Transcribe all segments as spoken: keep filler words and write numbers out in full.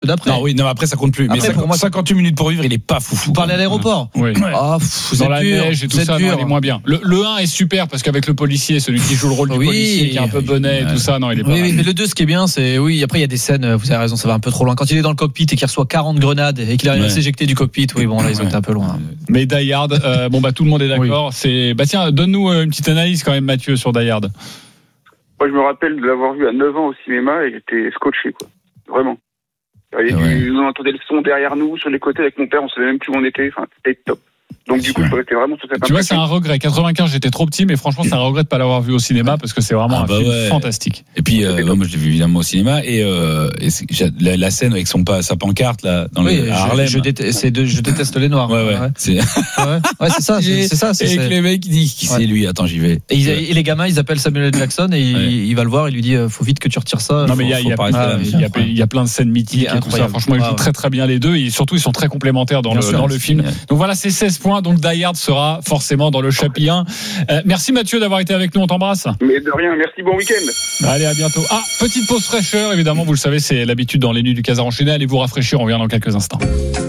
d'après. Non, oui, non, après ça compte plus. Après, mais pour moi, cinquante-huit minutes pour vivre, il est pas foufou. Vous parlez à l'aéroport. Oui. Ah, pff, vous dans êtes la dur, neige et tout vous êtes ça, non, dur. il est moins bien. Le, le un est super parce qu'avec le policier, celui qui joue le rôle du Oui, policier, qui est un peu bonnet et tout ça, non, il est pas Oui, oui, mal. mais le deux, ce qui est bien, c'est, oui, après, il y a des scènes, vous avez raison, ça va un peu trop loin. Quand il est dans le cockpit et qu'il reçoit quarante grenades et qu'il arrive Ouais. à s'éjecter du cockpit, oui, bon, là, ils ont Ouais. été un peu loin. Mais Die Hard, euh, bon, bah, tout le monde est d'accord. C'est, bah, tiens, donne-nous une petite analyse quand même, Mathieu, sur Die Hard. Moi, je me rappelle de l'avoir vu à neuf ans au cinéma et j'étais scotché, quoi. Vraiment. Et Ouais. du- on entendait le son derrière nous, sur les côtés avec mon père, on savait même plus où on était. Enfin, c'était top. Donc, du coup, je restais vraiment sur cette Tu vois, c'est impression. un regret. quatre-vingt-quinze, j'étais trop petit, mais franchement, c'est un regret de pas l'avoir vu au cinéma parce que c'est vraiment Ah un bah film ouais. fantastique. Et puis, euh, moi, je l'ai vu évidemment au cinéma. Et, euh, et c'est- j'ai- la, la scène avec son pas, sa pancarte là, dans Oui, le, à Harlem. je, je, déteste, c'est de, je déteste les noirs. Ouais, ouais. Ouais, C'est, ouais, ouais, c'est ça, c'est, c'est ça. C'est, et c'est... avec les mecs, ils disent qui Ouais. c'est lui. Attends, j'y vais. Et, ils- et les gamins, ils appellent Samuel L. Jackson et il, Ouais. il va le voir, il lui dit, euh, faut vite que tu retires ça. Non, mais il y a, faut il y a, pas il y a- rester là, il y a- il y a plein de scènes Il mythiques est et tout ça. incroyable. Franchement, ils Ah jouent ouais. très très bien les deux et surtout, ils sont très complémentaires dans, Bien le, sûr. dans le film. Ouais. Donc voilà, c'est seize points. Donc Die Hard sera forcément dans le chapitre un. Euh, merci Mathieu d'avoir été avec nous. On t'embrasse. Mais de rien, merci, bon week-end. Allez, à bientôt. Ah, petite pause fraîcheur. Évidemment, vous le savez, c'est l'habitude dans les nuits du Casar enchaîné. Allez vous rafraîchir. On revient dans quelques instants.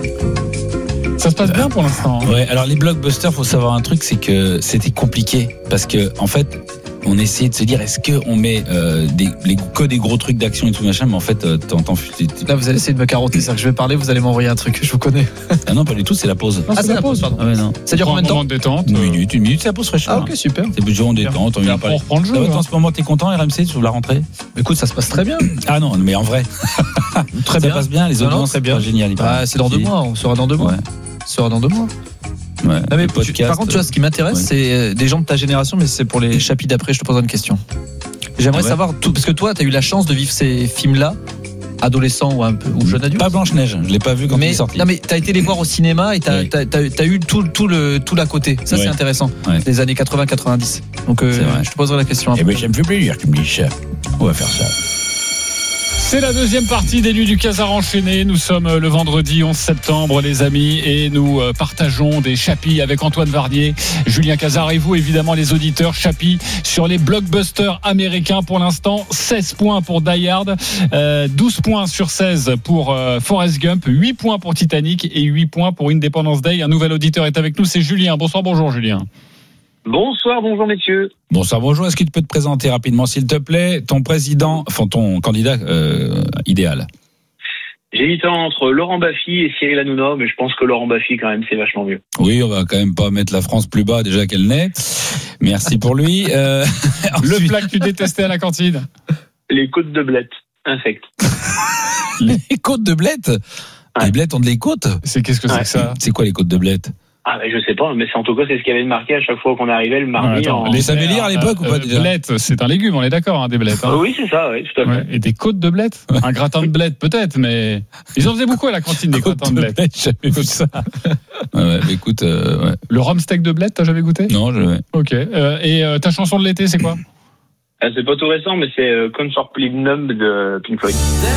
Ça se passe bien pour l'instant. Ouais, alors les blockbusters, faut savoir un truc, c'est que c'était compliqué parce que en fait, on essayait de se dire est-ce que on met euh, des, les, que des gros trucs d'action et tout machin, mais en fait, euh, t'entends. t'es- t'es- Là, vous allez essayer de me carotter, c'est ça que je vais parler, vous allez m'envoyer un truc, je vous connais. Ah non, pas du tout, c'est la pause. Ah, c'est la pause, pardon. Ah ouais, non. Ça dure Prends combien de un moment temps? de détente. Une euh, minute, une minute, c'est la pause fraîcheur. Ah, ok, super. C'est plus jour détente, on Et vient après, pas. on reprend le jeu. Toi, hein. en ce moment, t'es content, R M C, sur la rentrée? Écoute, ça se passe très bien. Ah non, mais en vrai. Très Ça bien. passe bien, les Non, non, audiences, très bien. c'est génial. il Bah, paraît. c'est dans deux Si. mois, on sera dans deux mois. Ouais. On sera dans deux mois. Ouais. Ah, mais Les tu- podcasts, par contre, tu vois, ce qui m'intéresse, ouais. c'est euh, des gens de ta génération, mais c'est pour les chapitres d'après, je te poserai une question. J'aimerais Ah ouais. savoir, tout, parce que toi, tu as eu la chance de vivre ces films-là, adolescent ou un peu ou jeune adulte. Pas Blanche-Neige, je l'ai pas vu quand il mais, est sorti. non, mais t'as été les voir au cinéma et t'as, Oui. t'as, t'as, t'as eu tout, tout le, tout l'à côté. Ça, Ouais. c'est intéressant. Ouais. Les années quatre-vingts quatre-vingt-dix. Donc, euh, C'est vrai. je te poserai la question Eh après. ben, ça me fait plaisir, tu me dis ça. On va faire ça. C'est la deuxième partie des nuits du Casar enchaîné. Nous sommes le vendredi onze septembre, les amis, et nous euh, partageons des chapis avec Antoine Varnier, Julien Casar et vous, évidemment, les auditeurs. Chapis sur les blockbusters américains pour l'instant. seize points pour Die Hard, euh, douze points sur seize pour euh, Forrest Gump, huit points pour Titanic et huit points pour Independence Day. Un nouvel auditeur est avec nous, c'est Julien. Bonsoir, bonjour Julien. Bonsoir, bonjour messieurs. Bon, ça bonjour. Est-ce que tu peux te présenter rapidement, s'il te plaît, ton président, enfin ton candidat euh, idéal? J'hésite entre Laurent Baffy et Cyril Hanouna, mais je pense que Laurent Baffy, quand même, c'est vachement mieux. Oui, on va quand même pas mettre la France plus bas déjà qu'elle n'est. Merci pour lui. Euh, Le ensuite, plat que tu détestais à la cantine? Les côtes de blettes, infect. les côtes de blettes. Ouais. Les blettes ont de les côtes. C'est qu'est-ce que c'est Ouais. que ça? C'est quoi les côtes de blettes? Ah, ben, je sais pas, mais c'est en tout cas, c'est ce qui avait marqué à chaque fois qu'on arrivait le mardi. Ouais, attends, en... Les savais lire à l'époque ou pas, déjà? Blettes, c'est un légume, on est d'accord, hein, des blettes. Hein. Ah oui, c'est ça, oui, tout à fait. Ouais. Et des côtes de blettes? Un gratin de blettes, peut-être, mais ils en faisaient beaucoup à la cantine, des Côtes gratins de de blettes. blettes, j'ai jamais vu ça. Ouais, ouais, mais écoute, euh, ouais. Le rhum steak de blettes, t'as jamais goûté? Non, je. Ok. Euh, et euh, ta chanson de l'été, c'est quoi? Ah, c'est pas tout récent, mais c'est euh, Concert Please Numb de Pink Floyd.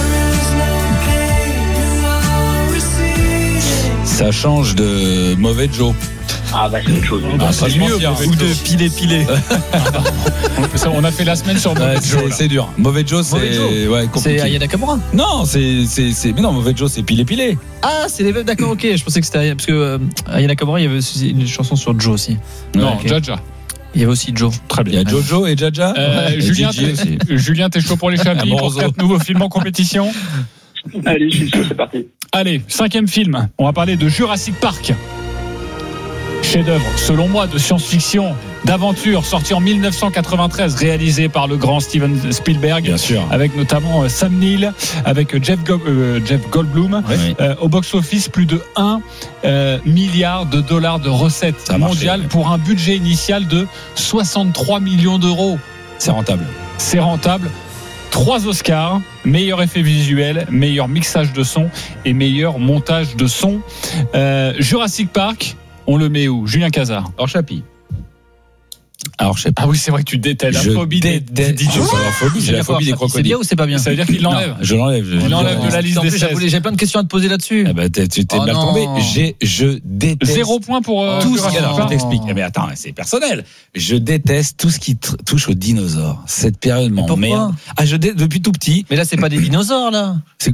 Ça change de Mauvais Joe. Ah, bah, c'est autre chose. Ah, c'est c'est mieux, mieux. Mauvais Ou de Joe. piler, piler. Ça, on a fait la semaine sur Ouais, Mauvais Joe. c'est, là. c'est dur. Mauvais Joe, c'est Mauvais Joe. ouais, C'est compliqué. Aya Nakamura. Non, c'est, c'est, c'est, mais non, Mauvais Joe, c'est pilé, pilé. Ah, c'est les mêmes, d'accord, ok. Je pensais que c'était Aya, parce que euh, Aya Nakamura, il y avait aussi une chanson sur Joe aussi. Non, ok. Jaja. Il y avait aussi Joe. Très Il y a Jojo et Jaja. Euh, Et Julien, Gigi aussi. t'es, Julien, t'es chaud pour les chapis, pour Morozzo. quatre nouveaux films en compétition? Allez, je suis chaud, c'est parti. Allez, cinquième film. On va parler de Jurassic Park. Chef-d'œuvre, selon moi, de science-fiction, d'aventure, sorti en dix-neuf cent quatre-vingt-treize, réalisé par le grand Steven Spielberg, Bien sûr. avec notamment euh, Sam Neill, avec Jeff, Go- euh, Jeff Goldblum. Oui. Euh, au box-office, plus de un euh, milliard de dollars de recettes Ça a marché, mondiales ouais. pour un budget initial de soixante-trois millions d'euros. C'est rentable. C'est rentable. Trois Oscars, meilleur effet visuel, meilleur mixage de son et meilleur montage de son. Euh, Jurassic Park, on le met où? Julien Casar. Hors chapitre. Alors, je sais pas. Ah oui, c'est vrai que tu détestes la Je phobie des, déteste- des j'ai dinosaures. pas la phobie, j'ai la phobie des C'est crocodiles. bien ou c'est pas bien? Ça veut dire qu'il l'enlève. Non, je l'enlève. je- Il l'enlève de la liste En des plus, seize. j'avais j'avais plein de questions à te poser là-dessus. Ah bah, t'es, tu t'es Oh mal non. tombé. J'ai, je déteste. Zéro point pour euh, Tout ce Jurassic qui, alors, je Park. t'explique. Eh, Mais attends, c'est personnel. Je déteste tout ce qui tr- touche aux dinosaures. Cette période pourquoi m'emmerde. Ah, je dé... depuis tout petit. Mais là, c'est pas des dinosaures, là. C'est...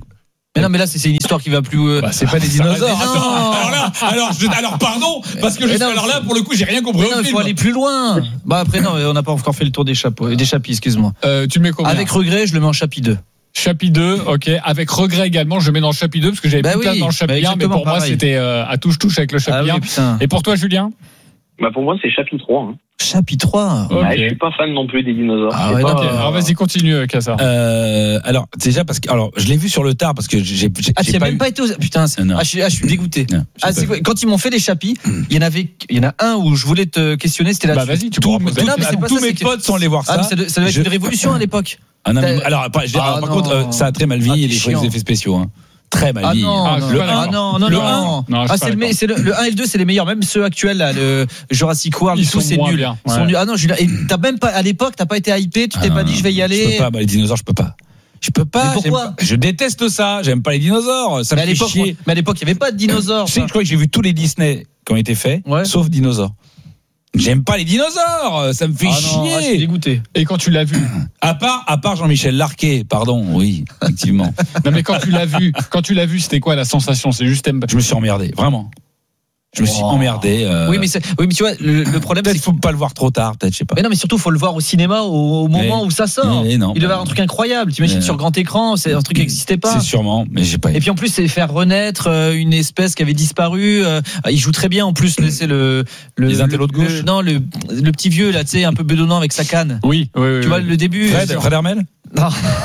Mais non, mais là, c'est, c'est une histoire qui va plus. Euh... Bah, c'est pas des dinosaures. Non. Alors là, alors, je, alors pardon, parce que je suis, alors là, pour le coup, j'ai rien compris. Mais non, il faut aller plus loin. Bah après, non, on n'a pas encore fait le tour des chapeaux, des chapis, excuse-moi. Euh, tu mets combien? Avec regret, je le mets en chapitre deux. Chapitre deux, ok. Avec regret également, je mets dans le chapitre deux parce que j'avais bah plus de place oui, dans le chapitre bah un, mais pour pareil. moi, c'était euh, à touche-touche avec le chapitre ah un. oui, putain. Et pour toi, Julien? Bah pour moi, c'est chapitre trois. Hein. Chapitre trois. Ok. Ouais, je suis pas fan non plus des dinosaures. Ah C'est ouais, pas, Ok, alors vas-y, continue, Kassa. Euh, alors déjà parce que alors je l'ai vu sur le tard parce que j'ai j'ai, Ah, tu j'ai n'as pas même eu... pas été aux... Putain, c'est... Non. Ah, je suis, ah, je suis dégoûté. Non, j'ai Ah, pas c'est vu. quoi quand ils m'ont fait les chapis, il y en avait, il y en a un où je voulais te questionner, c'était Bah là-dessus. vas-y, tu Tout- pourras tout- poser. non, mais c'est pas tous ça, mes c'est que- potes sont allés voir Ah, ça. mais ça, doit- ça devait être Je- une révolution à l'époque. Ah, non, mais- T'as- alors, pas- j'ai- Ah, alors, par non. contre, euh, ça a très mal Ah, vieilli t'es les chiant. effets spéciaux. Hein. Très mal Ah vieilli. non, Ah, non, je suis pas ah d'accord. non, non, Le non. un, non, je suis Ah, pas c'est le, d'accord. me- c'est le, le un et le deux, c'est les meilleurs. Même ceux actuels, là, le Jurassic World, Ils tout, sont c'est moins nul. bien, Ils sont ouais. nuls. Ah non, Julien, et t'as même pas, à l'époque, t'as pas été hypé, tu t'es Ah, pas dit, je vais y Je aller. peux pas, bah, les dinosaures, je peux pas. Je peux pas. Mais pourquoi j'aime pas- Je déteste ça. J'aime pas les dinosaures. Ça Mais me à fait l'époque, chier. mais à l'époque, il y avait pas de dinosaures. Je sais, je crois que j'ai vu tous les Disney qui ont été faits, Ouais. sauf dinosaures. J'aime pas les dinosaures. Ça me fait Ah non, ah, je suis chier. dégoûté. Et quand tu l'as vu? À part, à part Jean-Michel Larquet, pardon. Oui, effectivement. Non mais quand tu l'as vu, quand tu l'as vu, c'était quoi la sensation? C'est juste Je me suis emmerdé, vraiment. Je me suis Oh. emmerdé. euh, Oui, mais c'est, oui, mais tu vois, le, le problème, peut-être c'est qu'il faut pas le voir trop tard, peut-être, je sais pas. mais non, mais surtout, faut le voir au cinéma au, au moment Mais- où ça sort. mais non, il devait y bah avoir un truc incroyable. T'imagines mais- sur grand écran, c'est un truc qui n'existait pas. C'est sûrement, mais j'ai pas. Et puis en plus, c'est faire renaître euh, une espèce qui avait disparu. Euh, il joue très bien en plus. le- C'est le, le Les intellos de le- gauche. non, le, le petit vieux là, tu sais, un peu bedonnant avec sa canne. Oui, oui, oui. Tu vois oui. le début. Fred, euh, Fred Hermel Non.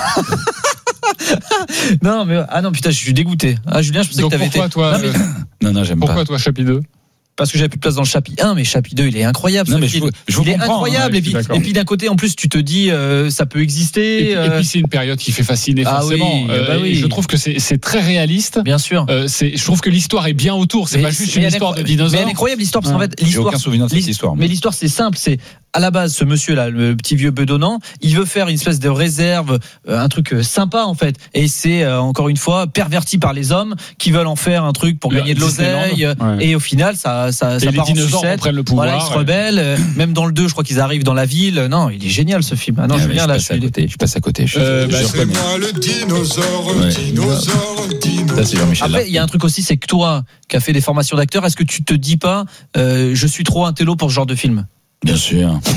non, mais ah non, putain, je suis dégoûté. Ah Julien, je pensais Donc que t'avais pourquoi été. toi, Non, mais- euh, Non, non, j'aime pourquoi pas. toi chapitre deux? parce que j'avais plus de place dans le chapitre un, mais chapitre deux, il est incroyable. Non, ce mais je film. vous- je vous il est comprends, incroyable. hein, et, je suis puis, d'accord. et puis d'un côté, en plus, tu te dis, euh, ça peut Et exister. puis, et euh, puis c'est une période qui fait fasciner Ah forcément. oui, Euh, bah et oui. Je trouve que c'est c'est très réaliste. bien sûr. Euh, c'est, je trouve que l'histoire est bien autour. C'est Mais pas juste mais une elle est histoire de incro- dinosaures. Mais elle est incroyable l'histoire parce qu'en Ouais. fait, J'ai l'histoire. aucun souvenir de cette l'his- histoire. moi. Mais l'histoire, c'est simple. C'est à la base, ce monsieur-là, le petit vieux bedonnant, il veut faire une espèce de réserve, euh, un truc euh, sympa en fait. Et c'est euh, encore une fois perverti par les hommes qui veulent en faire un truc pour Le gagner de l'oseille. Disneyland. Ouais. Et au final, ça, ça, Et ça les part en dinosaures sucette. reprennent le pouvoir. Voilà, ils se ouais. rebellent. Euh, Même dans le deux, je crois qu'ils arrivent dans la ville. Non, il est génial ce film. Ah non, Ah, mais Julien, je là, je passe à suis. côté. Je passe à côté. Je, Euh, je- bah, je c'est reconnais. moi le dinosaure, Ouais. dinosaure, dinosaure. Ça, c'est Jean-Michel Après, il y a un truc aussi, c'est que toi, qui as fait des formations d'acteurs, est-ce que tu te dis pas, euh, je suis trop un télo pour ce genre de film? Bien sûr. Non,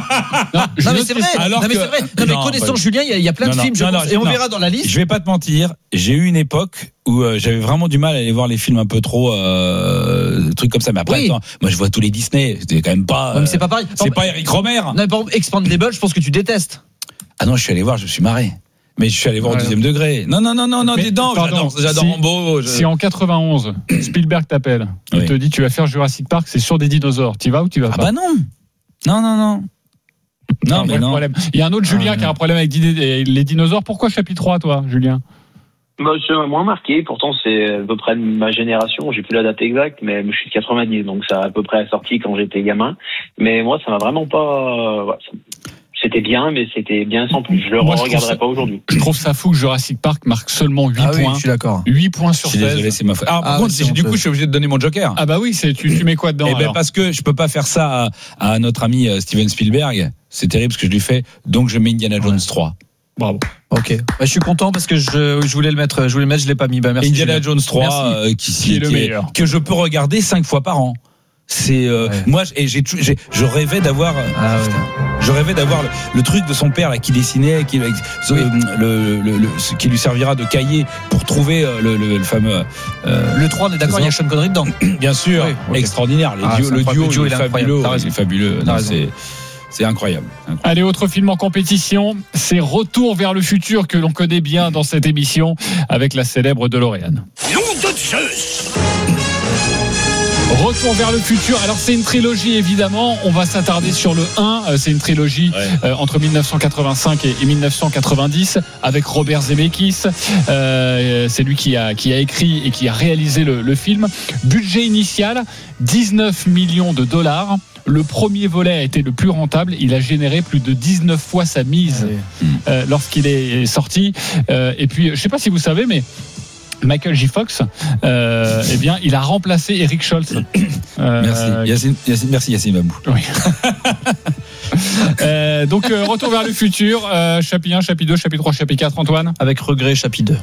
Non mais c'est vrai. Alors non mais que- c'est vrai. Non mais Non, connaissant pas- Julien, il y, a- il y a plein Non, de non, films, je non, pense, non, et on non. verra dans la liste. Je vais pas te mentir, j'ai eu une époque où euh, j'avais vraiment du mal à aller voir les films un peu trop euh, trucs comme ça. Mais après, Oui. attends, moi je vois tous les Disney. C'était quand même pas. Ouais, mais c'est euh, pas pareil. c'est pas Eric Romer. Non, mais par exemple, Expandable, je pense que tu détestes. Ah non, je suis allé voir, je me suis marré. Mais je suis allé voir Ouais. au deuxième degré. Non, non, non, non, non, Mais, dis donc, pardon, j'adore, j'adore si- Rambo. je- Si en quatre-vingt-onze, Spielberg t'appelle, il Oui. te dit tu vas faire Jurassic Park, c'est sur des dinosaures. Tu vas ou tu vas Ah pas? bah non. Non, non, non. C'est un Non, mais vrai non. problème. Il y a un autre Julien Ah, qui a un problème avec dino- les dinosaures. Pourquoi chapitre trois, toi, Julien? Bah, ça m'a moins marqué. Pourtant, c'est à peu près de ma génération. J'ai plus la date exacte, mais je suis de quatre-vingt-dix, donc ça a à peu près sorti quand j'étais gamin. Mais moi, ça m'a vraiment pas. Ouais, ça- C'était bien, mais c'était bien sans plus. Je le Moi, je trouve regarderai ça- pas aujourd'hui. Je trouve ça fou que Jurassic Park marque seulement huit Ah oui, points. je suis d'accord. huit points Je sur suis seize. désolé, c'est ma faute. Ah, par Ah contre, oui, c'est c'est- du honteux. coup, je suis obligé de donner mon joker. Ah bah oui, c'est, tu, tu mets quoi dedans Eh ben alors parce que je peux pas faire ça à, à notre ami euh, Steven Spielberg. C'est terrible ce que je lui fais. Donc je mets Indiana Jones trois. Bravo. Ok. Bah, je suis content parce que je, je voulais le mettre, je voulais le mettre, je l'ai pas mis. Bah, merci. Indiana Julien. Jones trois, Merci. euh, qui, Qui est le meilleur. que je peux regarder cinq fois par an. C'est euh, Ouais. moi et j'ai, j'ai je rêvais d'avoir euh, Ah, ouais. je rêvais d'avoir le, le truc de son père là qui dessinait qui ce, Oui. le, le, le- ce qui lui servira de cahier pour trouver euh, le, le, le fameux euh, Le trois, on est d'accord, C'est il y a ça. Sean Connery dedans. bien sûr Oui, ok. extraordinaire les Ah, duos- c'est le incroyable. duo, Le duo, il il est est incroyable. fabuleux T'as raison. il est fabuleux T'as Non, raison. c'est c'est incroyable, c'est incroyable. Allez, autre film en compétition, c'est Retour vers le futur que l'on connaît bien dans cette émission avec la célèbre DeLorean. Retour vers le futur. Alors c'est une trilogie évidemment. On va s'attarder sur le un. Euh, C'est une trilogie Ouais. euh, entre mille neuf cent quatre-vingt-cinq et, et mille neuf cent quatre-vingt-dix avec Robert Zemeckis. Euh, c'est lui qui a qui a écrit et qui a réalisé le, le film. Budget initial dix-neuf millions de dollars. Le premier volet a été le plus rentable. Il a généré plus de dix-neuf fois sa mise euh, lorsqu'il est sorti. Euh, et puis, je sais pas si vous savez, mais Michael J. Fox, euh, eh bien, il a remplacé Eric Scholz. Euh, Merci Yacine, Yacine, merci Yacine Babou. Oui. Euh, donc, euh, Retour vers le futur, euh, chapitre un, chapitre deux, chapitre trois, chapitre quatre, Antoine. Avec regret, chapitre deux.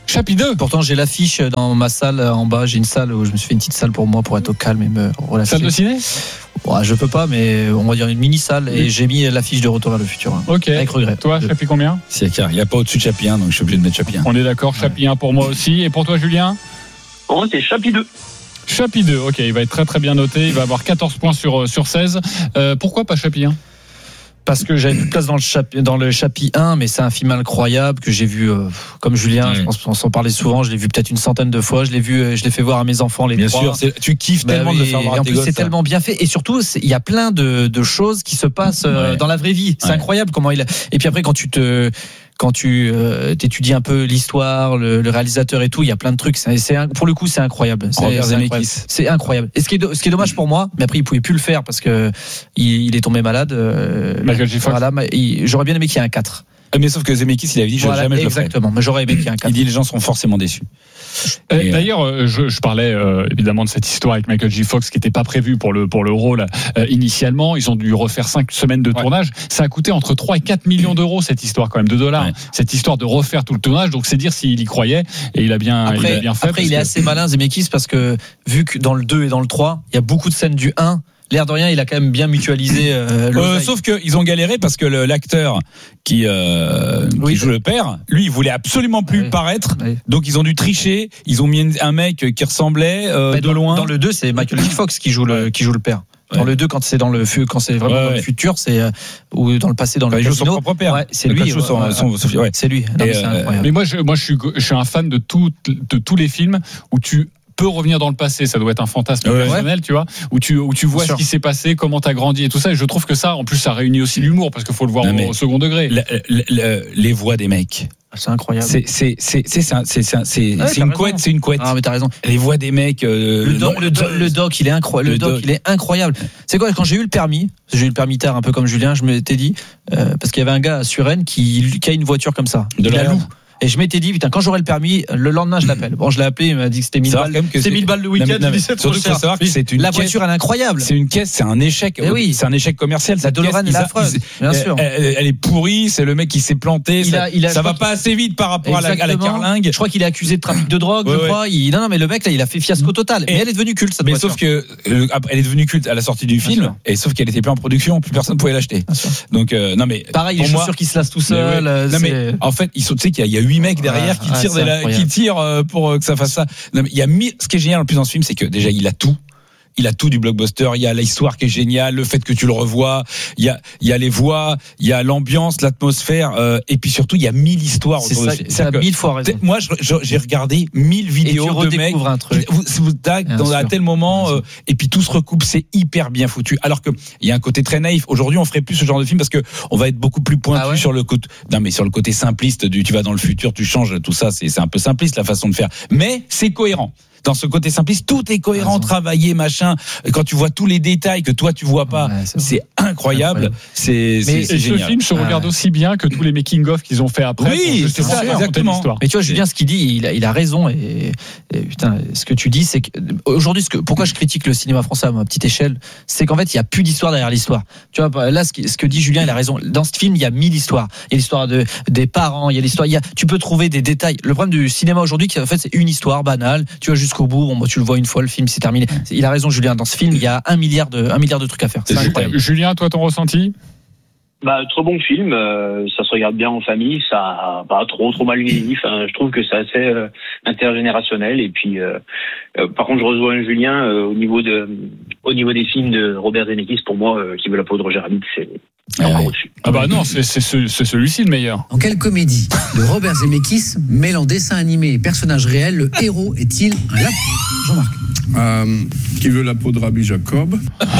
Chapitre deux. Pourtant, j'ai l'affiche dans ma salle en bas. J'ai une salle où je me suis fait une petite salle pour moi pour être au calme et me relâcher. Salle de ciné. Ouais, je peux pas, mais on va dire une mini salle et j'ai mis l'affiche de Retour vers le futur. Ok. Avec regret. Toi, chapitre combien? Il n'y a pas au-dessus de Chapitre un, donc je suis obligé de mettre Chapitre un. On est d'accord. Chapitre un pour moi aussi. Et pour toi, Julien? Pour moi, c'est chapitre deux. Chapitre deux, ok, il va être très très bien noté, il va avoir quatorze points sur, sur seize. Euh, pourquoi pas Chapitre un? Parce que j'avais plus de place dans le chapitre dans le chapitre un, mais c'est un film incroyable que j'ai vu euh, comme Julien, ouais. je pense qu'on s'en parlait souvent, je l'ai vu peut-être une centaine de fois, je l'ai vu, je l'ai fait voir à mes enfants les Bien trois. sûr, c'est, tu kiffes Bah tellement oui, de le faire voir et à en tes plus gosses, c'est ça. tellement bien fait et surtout il y a plein de, de choses qui se passent euh, Ouais. dans la vraie vie, c'est Ouais. incroyable comment il a... et puis après quand tu te quand tu euh, t'étudies un peu l'histoire, le, le réalisateur et tout, il y a plein de trucs. C'est, c'est un, pour le coup, c'est incroyable. C'est, Robert c'est Zemeckis. incroyable. C'est incroyable. Et ce qui est, do- ce qui est dommage pour moi, mais après il pouvait plus le faire parce que il, il est tombé malade. Euh, Michael J. Fox. Voilà, mais il- j'aurais bien aimé qu'il y ait un quatre. Mais sauf que Zemeckis, il avait dit, je Voilà, jamais je le ferai. exactement. Mais j'aurais aimé qu'il y ait un quatre. Il dit, les gens seront forcément déçus. Euh, Et, D'ailleurs, euh, je, je parlais euh, évidemment de cette histoire avec Michael J. Fox qui n'était pas prévu pour le, pour le rôle euh, initialement. Ils ont dû refaire cinq semaines de Ouais. tournage. Ça a coûté entre trois et quatre millions d'euros cette histoire quand même, de dollars. Ouais. Cette histoire de refaire tout le tournage. Donc c'est dire s'il y croyait et il a bien, il Après, a bien fait. après parce il est que- assez malin, Zemeckis, parce que vu que dans le deux et dans le trois, il y a beaucoup de scènes du un. L'air de rien, il a quand même bien mutualisé euh, le Euh, sauf qu'ils ont galéré parce que le, l'acteur qui, euh, Oui. qui joue le père, lui, il voulait absolument plus Oui. paraître. Oui. Donc ils ont dû tricher. Ils ont mis un mec qui ressemblait euh, Mais de dans, loin. Dans le deux, c'est Michael J. Fox qui joue le qui joue le père. Dans Ouais. le deux, quand c'est dans le fu- quand c'est vraiment Ouais, dans ouais. le futur, c'est euh, ou dans le passé dans Enfin, le il joue son casino. propre père. Ouais, c'est Le lui. coach joue son- ouais, son- ouais. son- ouais. C'est lui. Non, Et, mais c'est euh, incroyable. Mais moi, je, moi, je suis, je suis un fan de tout, de tous les films où tu peux revenir dans le passé. Ça doit être un fantasme Ouais. personnel, tu vois, où tu, où tu vois Bien ce sûr. qui s'est passé, comment t'as grandi et tout ça. Et je trouve que ça, en plus, ça réunit aussi l'humour parce qu'il faut le voir Non, au, mais- au second degré. Le- le- le- les voix des mecs. C'est incroyable. C'est, c'est, c'est, c'est, c'est, c'est, c'est, c'est, Ouais, c'est t'as une raison. couette, c'est une couette. Ah mais t'as raison. Les voix des mecs. euh, Le doc, non, le, doc, le doc, il est incroyable. Le, Le doc, doc. il est incroyable. C'est quoi quand j'ai eu le permis, j'ai eu le permis tard, un peu comme Julien, je m'étais dit euh, parce qu'il y avait un gars à Suresnes qui, qui a une voiture comme ça. De il la la loue. Et je m'étais dit, putain, quand j'aurai le permis, le lendemain, je l'appelle. Bon, je l'ai appelé, il m'a dit que c'était mille Savoir balles. quand même que C'est c'est- mille balles le Non, mais- week-end. non, Je mais dis, c'est trop surtout qu'il cher. faut savoir que c'est une La caisse- voiture, elle est incroyable. C'est une caisse, c'est un échec. Eh oui. C'est un échec commercial. La cette DeLorean caisse, est ils a- affreuse, ils- bien elle- sûr. Elle, elle est pourrie. C'est le mec qui s'est planté. Il ça a- il a- ça je va crois pas assez vite par rapport à la, à la Exactement. carlingue. Je crois qu'il est accusé de trafic de drogue, Ouais, je ouais. crois. Il, non, non, mais le mec, là, il a fait fiasco total. Et- mais elle est devenue culte, cette Mais voiture. sauf que euh, après, elle est devenue culte à la sortie du Bien film, sûr. et sauf qu'elle était plus en production, plus personne pouvait l'acheter. Bien sûr. Donc euh, non mais Pareil, pour les moi- chaussures qui se lassent tout Mais ouais. seul. euh, Non mais c'est- en fait, ils sont, tu sais qu'il y a, il y a huit mecs derrière Ouais, qui ouais, tirent, c'est des la- incroyable. qui tirent euh, pour euh, que ça fasse ça. Non, mais il y a mille. Ce qui est génial en plus dans ce film, c'est que déjà il a tout. Il a tout du blockbuster. Il y a l'histoire qui est géniale, le fait que tu le revois. Il y a, il y a les voix, il y a l'ambiance, l'atmosphère, euh, et puis surtout il y a mille histoires C'est autour de ça, ce film. ça a C'est-à-dire que- mille fois raison. Moi, je- je- j'ai regardé mille Et tu vidéos de mecs. redécouvres un truc. Vous, vous tac, Bien dans, à sûr. tel moment, Bien euh, et puis tout se recoupe, c'est hyper bien foutu. Alors que il y a un côté très naïf. Aujourd'hui, on ferait plus ce genre de film parce que on va être beaucoup plus pointu Ah ouais sur le côté, non mais sur le côté simpliste du tu vas dans le futur, tu changes, tout ça, c'est c'est un peu simpliste la façon de faire. Mais c'est cohérent. Dans ce côté simpliste, tout est cohérent, Raison. travaillé, machin. Quand tu vois tous les détails que toi tu vois pas, Ouais, c'est c'est incroyable. incroyable. C'est c'est Mais- c'est Et ce génial. film se regarde Ouais. aussi bien que tous les making-of qu'ils ont fait après. Oui, pour justement c'est ça, raconter exactement. l'histoire. Mais tu vois, Julien, ce qu'il dit, il a, il a raison. Et, et putain, ce que tu dis, c'est que aujourd'hui, ce que, pourquoi je critique le cinéma français à ma petite échelle, c'est qu'en fait, il y a plus d'histoire derrière l'histoire. Tu vois, là, ce, qui- ce que dit Julien, il a raison. Dans ce film, il y a mille histoires. Il y a l'histoire de des parents, il y a l'histoire. Il y a, tu peux trouver des détails. Le problème du cinéma aujourd'hui, en fait, c'est une histoire banale. Tu vas jusqu'au bout. Bon, bah, tu le vois une fois, le film, c'est terminé. Il a raison, Julien. Dans ce film, il y a un milliard de, un milliard de trucs à faire. C'est C'est incroyable. Julien, toi, ton ressenti? Bah, trop bon film, euh, ça se regarde bien en famille, ça a pas trop trop mal vieilli. Enfin, je trouve que c'est assez euh, intergénérationnel. Et puis, euh, euh, par contre, je rejoins Julien euh, au niveau de, au niveau des films de Robert Zemeckis. Pour moi, euh, Qui veut la peau de Roger Rabbit, c'est Ah encore ouais. au-dessus. Ah bah non, c'est c'est ce- c'est celui-ci le meilleur. En quelle comédie de Robert Zemeckis, mêlant dessin animé et personnage réel, le héros est-il un lapin? Jean-Marc. Euh, qui veut la peau de Rabbi Jacob?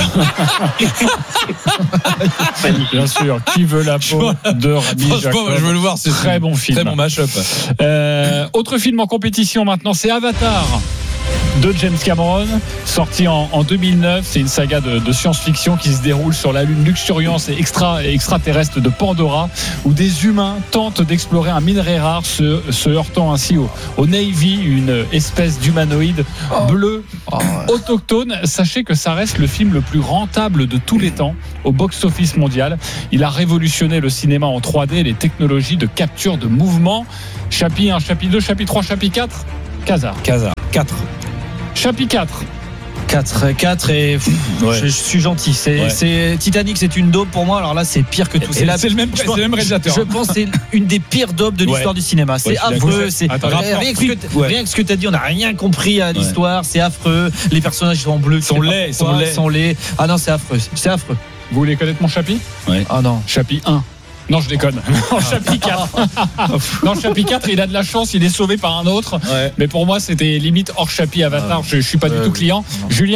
Bien sûr. Qui veut la peau de Rabbi Franchement, Jacob? je veux le voir. C'est Très bon film. Très bon match-up. Euh, autre film en compétition maintenant, c'est Avatar. de James Cameron, sorti en, en deux mille neuf. C'est une saga de, de science-fiction qui se déroule sur la lune luxuriante et extra, extraterrestre de Pandora, où des humains tentent d'explorer un minerai rare, se, se heurtant ainsi au, au Navy, une espèce d'humanoïde oh. bleu oh. autochtone. Sachez que ça reste le film le plus rentable de tous les temps au box-office mondial. Il a révolutionné le cinéma en trois D et les technologies de capture de mouvement. Chapitre un, chapitre deux, chapitre trois, chapitre quatre. Casar. Casar. quatre. Chapitre quatre. quatre, quatre et pff, ouais. je, je suis gentil. C'est, ouais. c'est Titanic, c'est une daube pour moi. Alors là, c'est pire que tout. C'est, la, c'est le même, je, c'est le même réalisateur. Je pense que c'est une des pires daubes de l'histoire ouais. du cinéma. C'est ouais, affreux. C'est Attends, rien, que que ouais. rien que ce que tu as dit, on n'a rien compris à l'histoire. Ouais. C'est affreux. Les personnages sont bleus, sont laids, sont laids, sont laids. Ah non, c'est affreux. C'est affreux. Vous voulez connaître mon chapitre ? Ouais. Ah non. Chapitre un. Non, je déconne. En chapitre quatre. Dans le chapitre quatre, il a de la chance, il est sauvé par un autre. Ouais. Mais pour moi, c'était limite hors chapitre Avatar. Je, je suis pas euh, du tout client. Non. Julien ?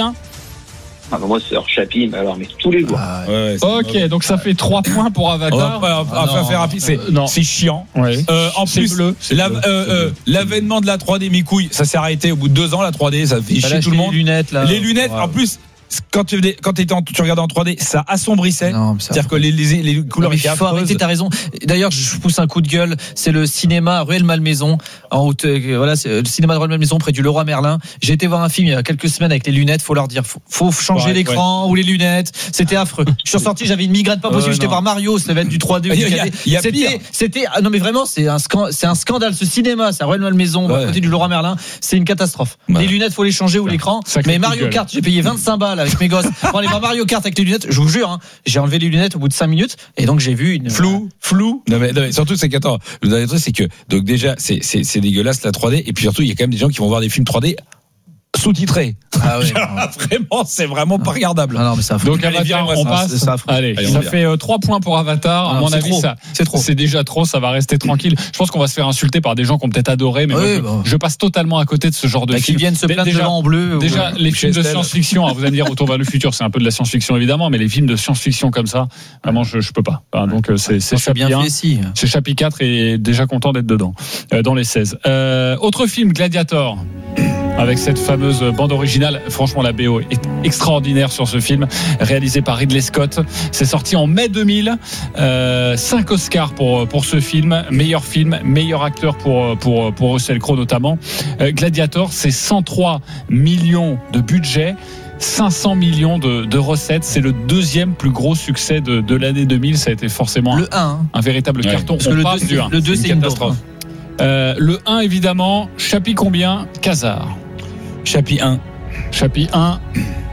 Ah bah moi c'est hors chapitre, mais alors mais tous les jours. Ah, ouais, ok, mauvais. Donc ça fait trois points pour Avatar. On va, on va ah, faire rapide. C'est, euh, c'est chiant. Ouais. Euh, en c'est plus, bleu. C'est la, bleu. Euh, euh, l'avènement de la trois D, mes couilles, ça s'est arrêté au bout de deux ans. La trois D, ça fait chier tout le monde. Les lunettes, là. Les lunettes, wow. En plus. Quand tu, quand tu, en, tu regardais en trois D, ça assombrissait. Non, ça C'est-à-dire que les, les, les couleurs étaient affreuses. Arrêter, t'as raison. D'ailleurs, je pousse un coup de gueule. C'est le cinéma Ruelle Malmaison. En haute, euh, voilà, c'est le cinéma de Ruelle Malmaison près du Leroy Merlin. J'ai été voir un film il y a quelques semaines avec les lunettes. Faut leur dire, faut, faut changer ouais, l'écran ouais. ou les lunettes. C'était affreux. Je suis sorti, j'avais une migraine pas possible. Euh, J'étais voir Mario, ça devait être du trois D. Il y a, il y a, il y a c'était, pire. c'était, ah non mais vraiment, c'est un, scan, c'est un scandale. Ce cinéma, c'est à Ruelle Malmaison, ouais. à côté du Leroy Merlin. C'est une catastrophe. Ouais. Les lunettes, faut les changer ou l'écran. Mais Mario Kart, j'ai payé vingt-cinq balles avec mes gosses. Aller voir Mario Kart avec les lunettes, je vous jure, hein, j'ai enlevé les lunettes au bout de cinq minutes et donc j'ai vu une flou, flou. Non mais, non mais surtout c'est qu'attends, le dernier truc c'est que donc déjà c'est c'est c'est dégueulasse la trois D et puis surtout il y a quand même des gens qui vont voir des films trois D sous-titré. Ah oui, vraiment, c'est vraiment pas regardable. Ah non, mais ça Donc Avatar, on passe. Ça, Allez, Allez ça fait trois points pour Avatar. À non, mon avis, trop. ça, c'est trop. C'est déjà trop. Ça va rester tranquille. Je pense qu'on va se faire insulter par des gens qui ont peut-être adoré, mais oui, moi, bah. je, je passe totalement à côté de ce genre de bah, film. Qui viennent se plaindre déjà en bleu. Déjà, les films de science-fiction. Vous allez me dire Retour vers le futur, c'est un peu de la science-fiction évidemment, mais les films de science-fiction comme ça, vraiment, je, je peux pas. Donc c'est c'est chapitre un. C'est chapitre quatre et déjà content d'être dedans, dans les seize. Autre film, Gladiator. Avec cette fameuse bande originale, franchement la B O est extraordinaire sur ce film, réalisé par Ridley Scott. C'est sorti en mai deux mille, euh, cinq Oscars pour pour ce film, meilleur film, meilleur acteur pour pour pour Russell Crowe notamment. Euh, Gladiator, c'est cent trois millions de budget. cinq cents millions de, de recettes, c'est le deuxième plus gros succès de, de l'année deux mille. Ça a été forcément le un, hein. un véritable ouais. carton. On le passe du un. Le deux, c'est, c'est une catastrophe. Euh, le un, évidemment, chapitre combien ? Casar. Chapitre un. Chapitre un. Antoine ?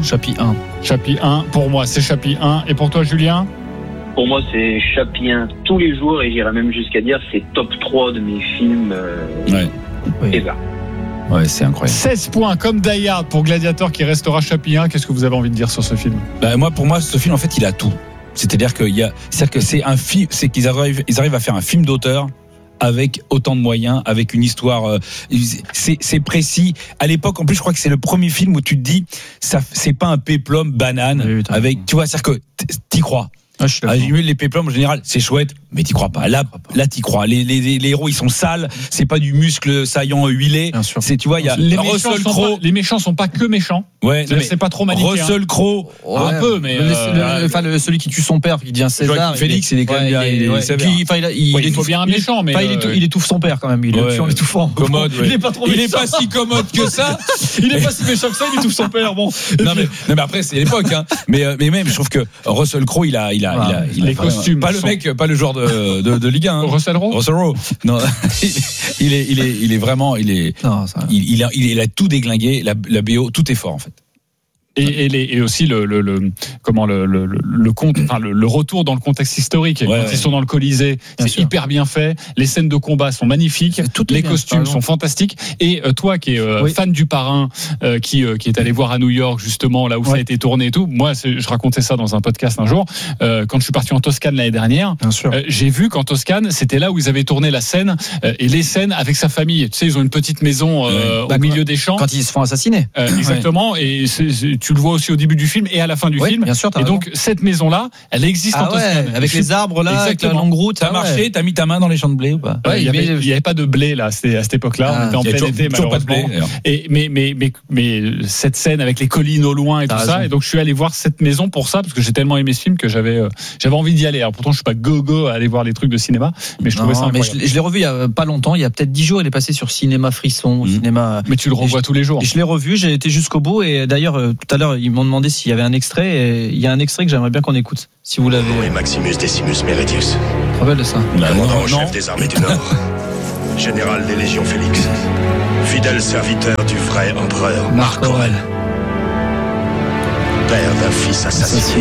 Chapitre un. Chapitre un. Pour moi, c'est chapitre un. Et pour toi, Julien ? Pour moi, c'est chapitre un tous les jours et j'irais même jusqu'à dire c'est top trois de mes films. Euh, ouais. Oui. Et là. Ouais, c'est incroyable. seize points comme Die Hard pour Gladiator qui restera chapitre un. Qu'est-ce que vous avez envie de dire sur ce film ? Bah, moi, pour moi, ce film, en fait, il a tout. C'est-à-dire qu'il y a, c'est-à-dire que c'est un film, c'est qu'ils arrivent, ils arrivent à faire un film d'auteur avec autant de moyens, avec une histoire, euh, c'est, c'est précis. À l'époque, en plus, je crois que c'est le premier film où tu te dis, ça, c'est pas un péplum banane, oui, avec, tu vois, c'est-à-dire que t'y crois. Ah, je suis ah, les péplums en général, c'est chouette, mais t'y crois pas. Là, là, t'y crois. Les, les, les héros, ils sont sales. C'est pas du muscle saillant huilé. Bien sûr. C'est, tu vois, il y a les Russell Crowe. Les méchants sont pas que méchants. Ouais, c'est, c'est pas trop manichéen. Russell Crowe, ouais, un peu, mais euh, enfin le, le, celui qui tue son père, qui devient César. Félix, il est quand même bien. Il il faut bien un méchant, mais il étouffe son père quand même. Il est en étouffant. Commode. Il est pas trop. Il est pas si commode que ça. Il est pas si méchant que ça. Il étouffe son père. Bon. Non mais non mais après c'est l'époque. Mais mais même je trouve que Russell Crowe, il a il a il a costume. Pas le mec, pas le joueur de, de, de Ligue un. Hein. Russell Crowe. Russell Crowe. Non, il est, il est, il est vraiment, il est, non, ça... il, il, a, il a tout déglingué. La, la B O, tout est fort en fait. Et, et, les, et aussi le, le, le comment le, le, le, compte, enfin le, le retour dans le contexte historique. Ouais, quand ouais. ils sont dans le Colisée, bien c'est sûr. Hyper bien fait. Les scènes de combat sont magnifiques. Les bien, costumes sont fantastiques. Et euh, toi, qui es euh, oui. fan du Parrain, euh, qui euh, qui est allé voir à New York justement là où ouais. ça a été tourné et tout. Moi, c'est, je racontais ça dans un podcast un jour. Euh, quand je suis parti en Toscane l'année dernière, euh, j'ai vu qu'en Toscane, c'était là où ils avaient tourné la scène euh, et les scènes avec sa famille. Tu sais, ils ont une petite maison euh, ouais. au milieu des champs. Quand ils se font assassiner. Euh, exactement. Ouais. Et c'est, c'est, tu tu le vois aussi au début du film et à la fin du Oui, film. bien sûr, t'as et raison. donc cette maison-là, elle existe Ah en Toscane. ouais, avec les arbres là, avec la Exactement. longue route. T'as ah marché, ouais. t'as mis ta main dans les champs de blé ou pas? Ouais, Ouais, il y mais- avait, il y avait pas de blé là, c'était à cette époque-là. Ah, on était en Il y a plein toujours- été toujours pas de blé, malheureusement. d'ailleurs. Et mais mais mais mais cette scène avec les collines au loin et T'as tout ça. raison. Et donc je suis allé voir cette maison pour ça parce que j'ai tellement aimé ce film que j'avais euh, j'avais envie d'y aller. Alors pourtant je suis pas go-go à aller voir les trucs de cinéma, mais je trouvais Non, ça mais incroyable. je, l'ai- je l'ai revu il y a pas longtemps, il y a peut-être dix jours, il est passé sur Cinéma Frisson, Mmh. Cinéma. Mais tu le revois tous les jours. Et je l'ai revu, j'ai été jusqu'au bout et d'ailleurs euh, tout à l'heure ils m'ont demandé s'il y avait un extrait et il y a un extrait que j'aimerais bien qu'on écoute si vous l'avez. Oui, Maximus Decimus Meridius, Tu te rappelles de ça? commandant en non. chef des armées du Nord, général des légions Félix, fidèle serviteur du vrai empereur Marc Aurèle, père d'un fils assassiné, Assassiné.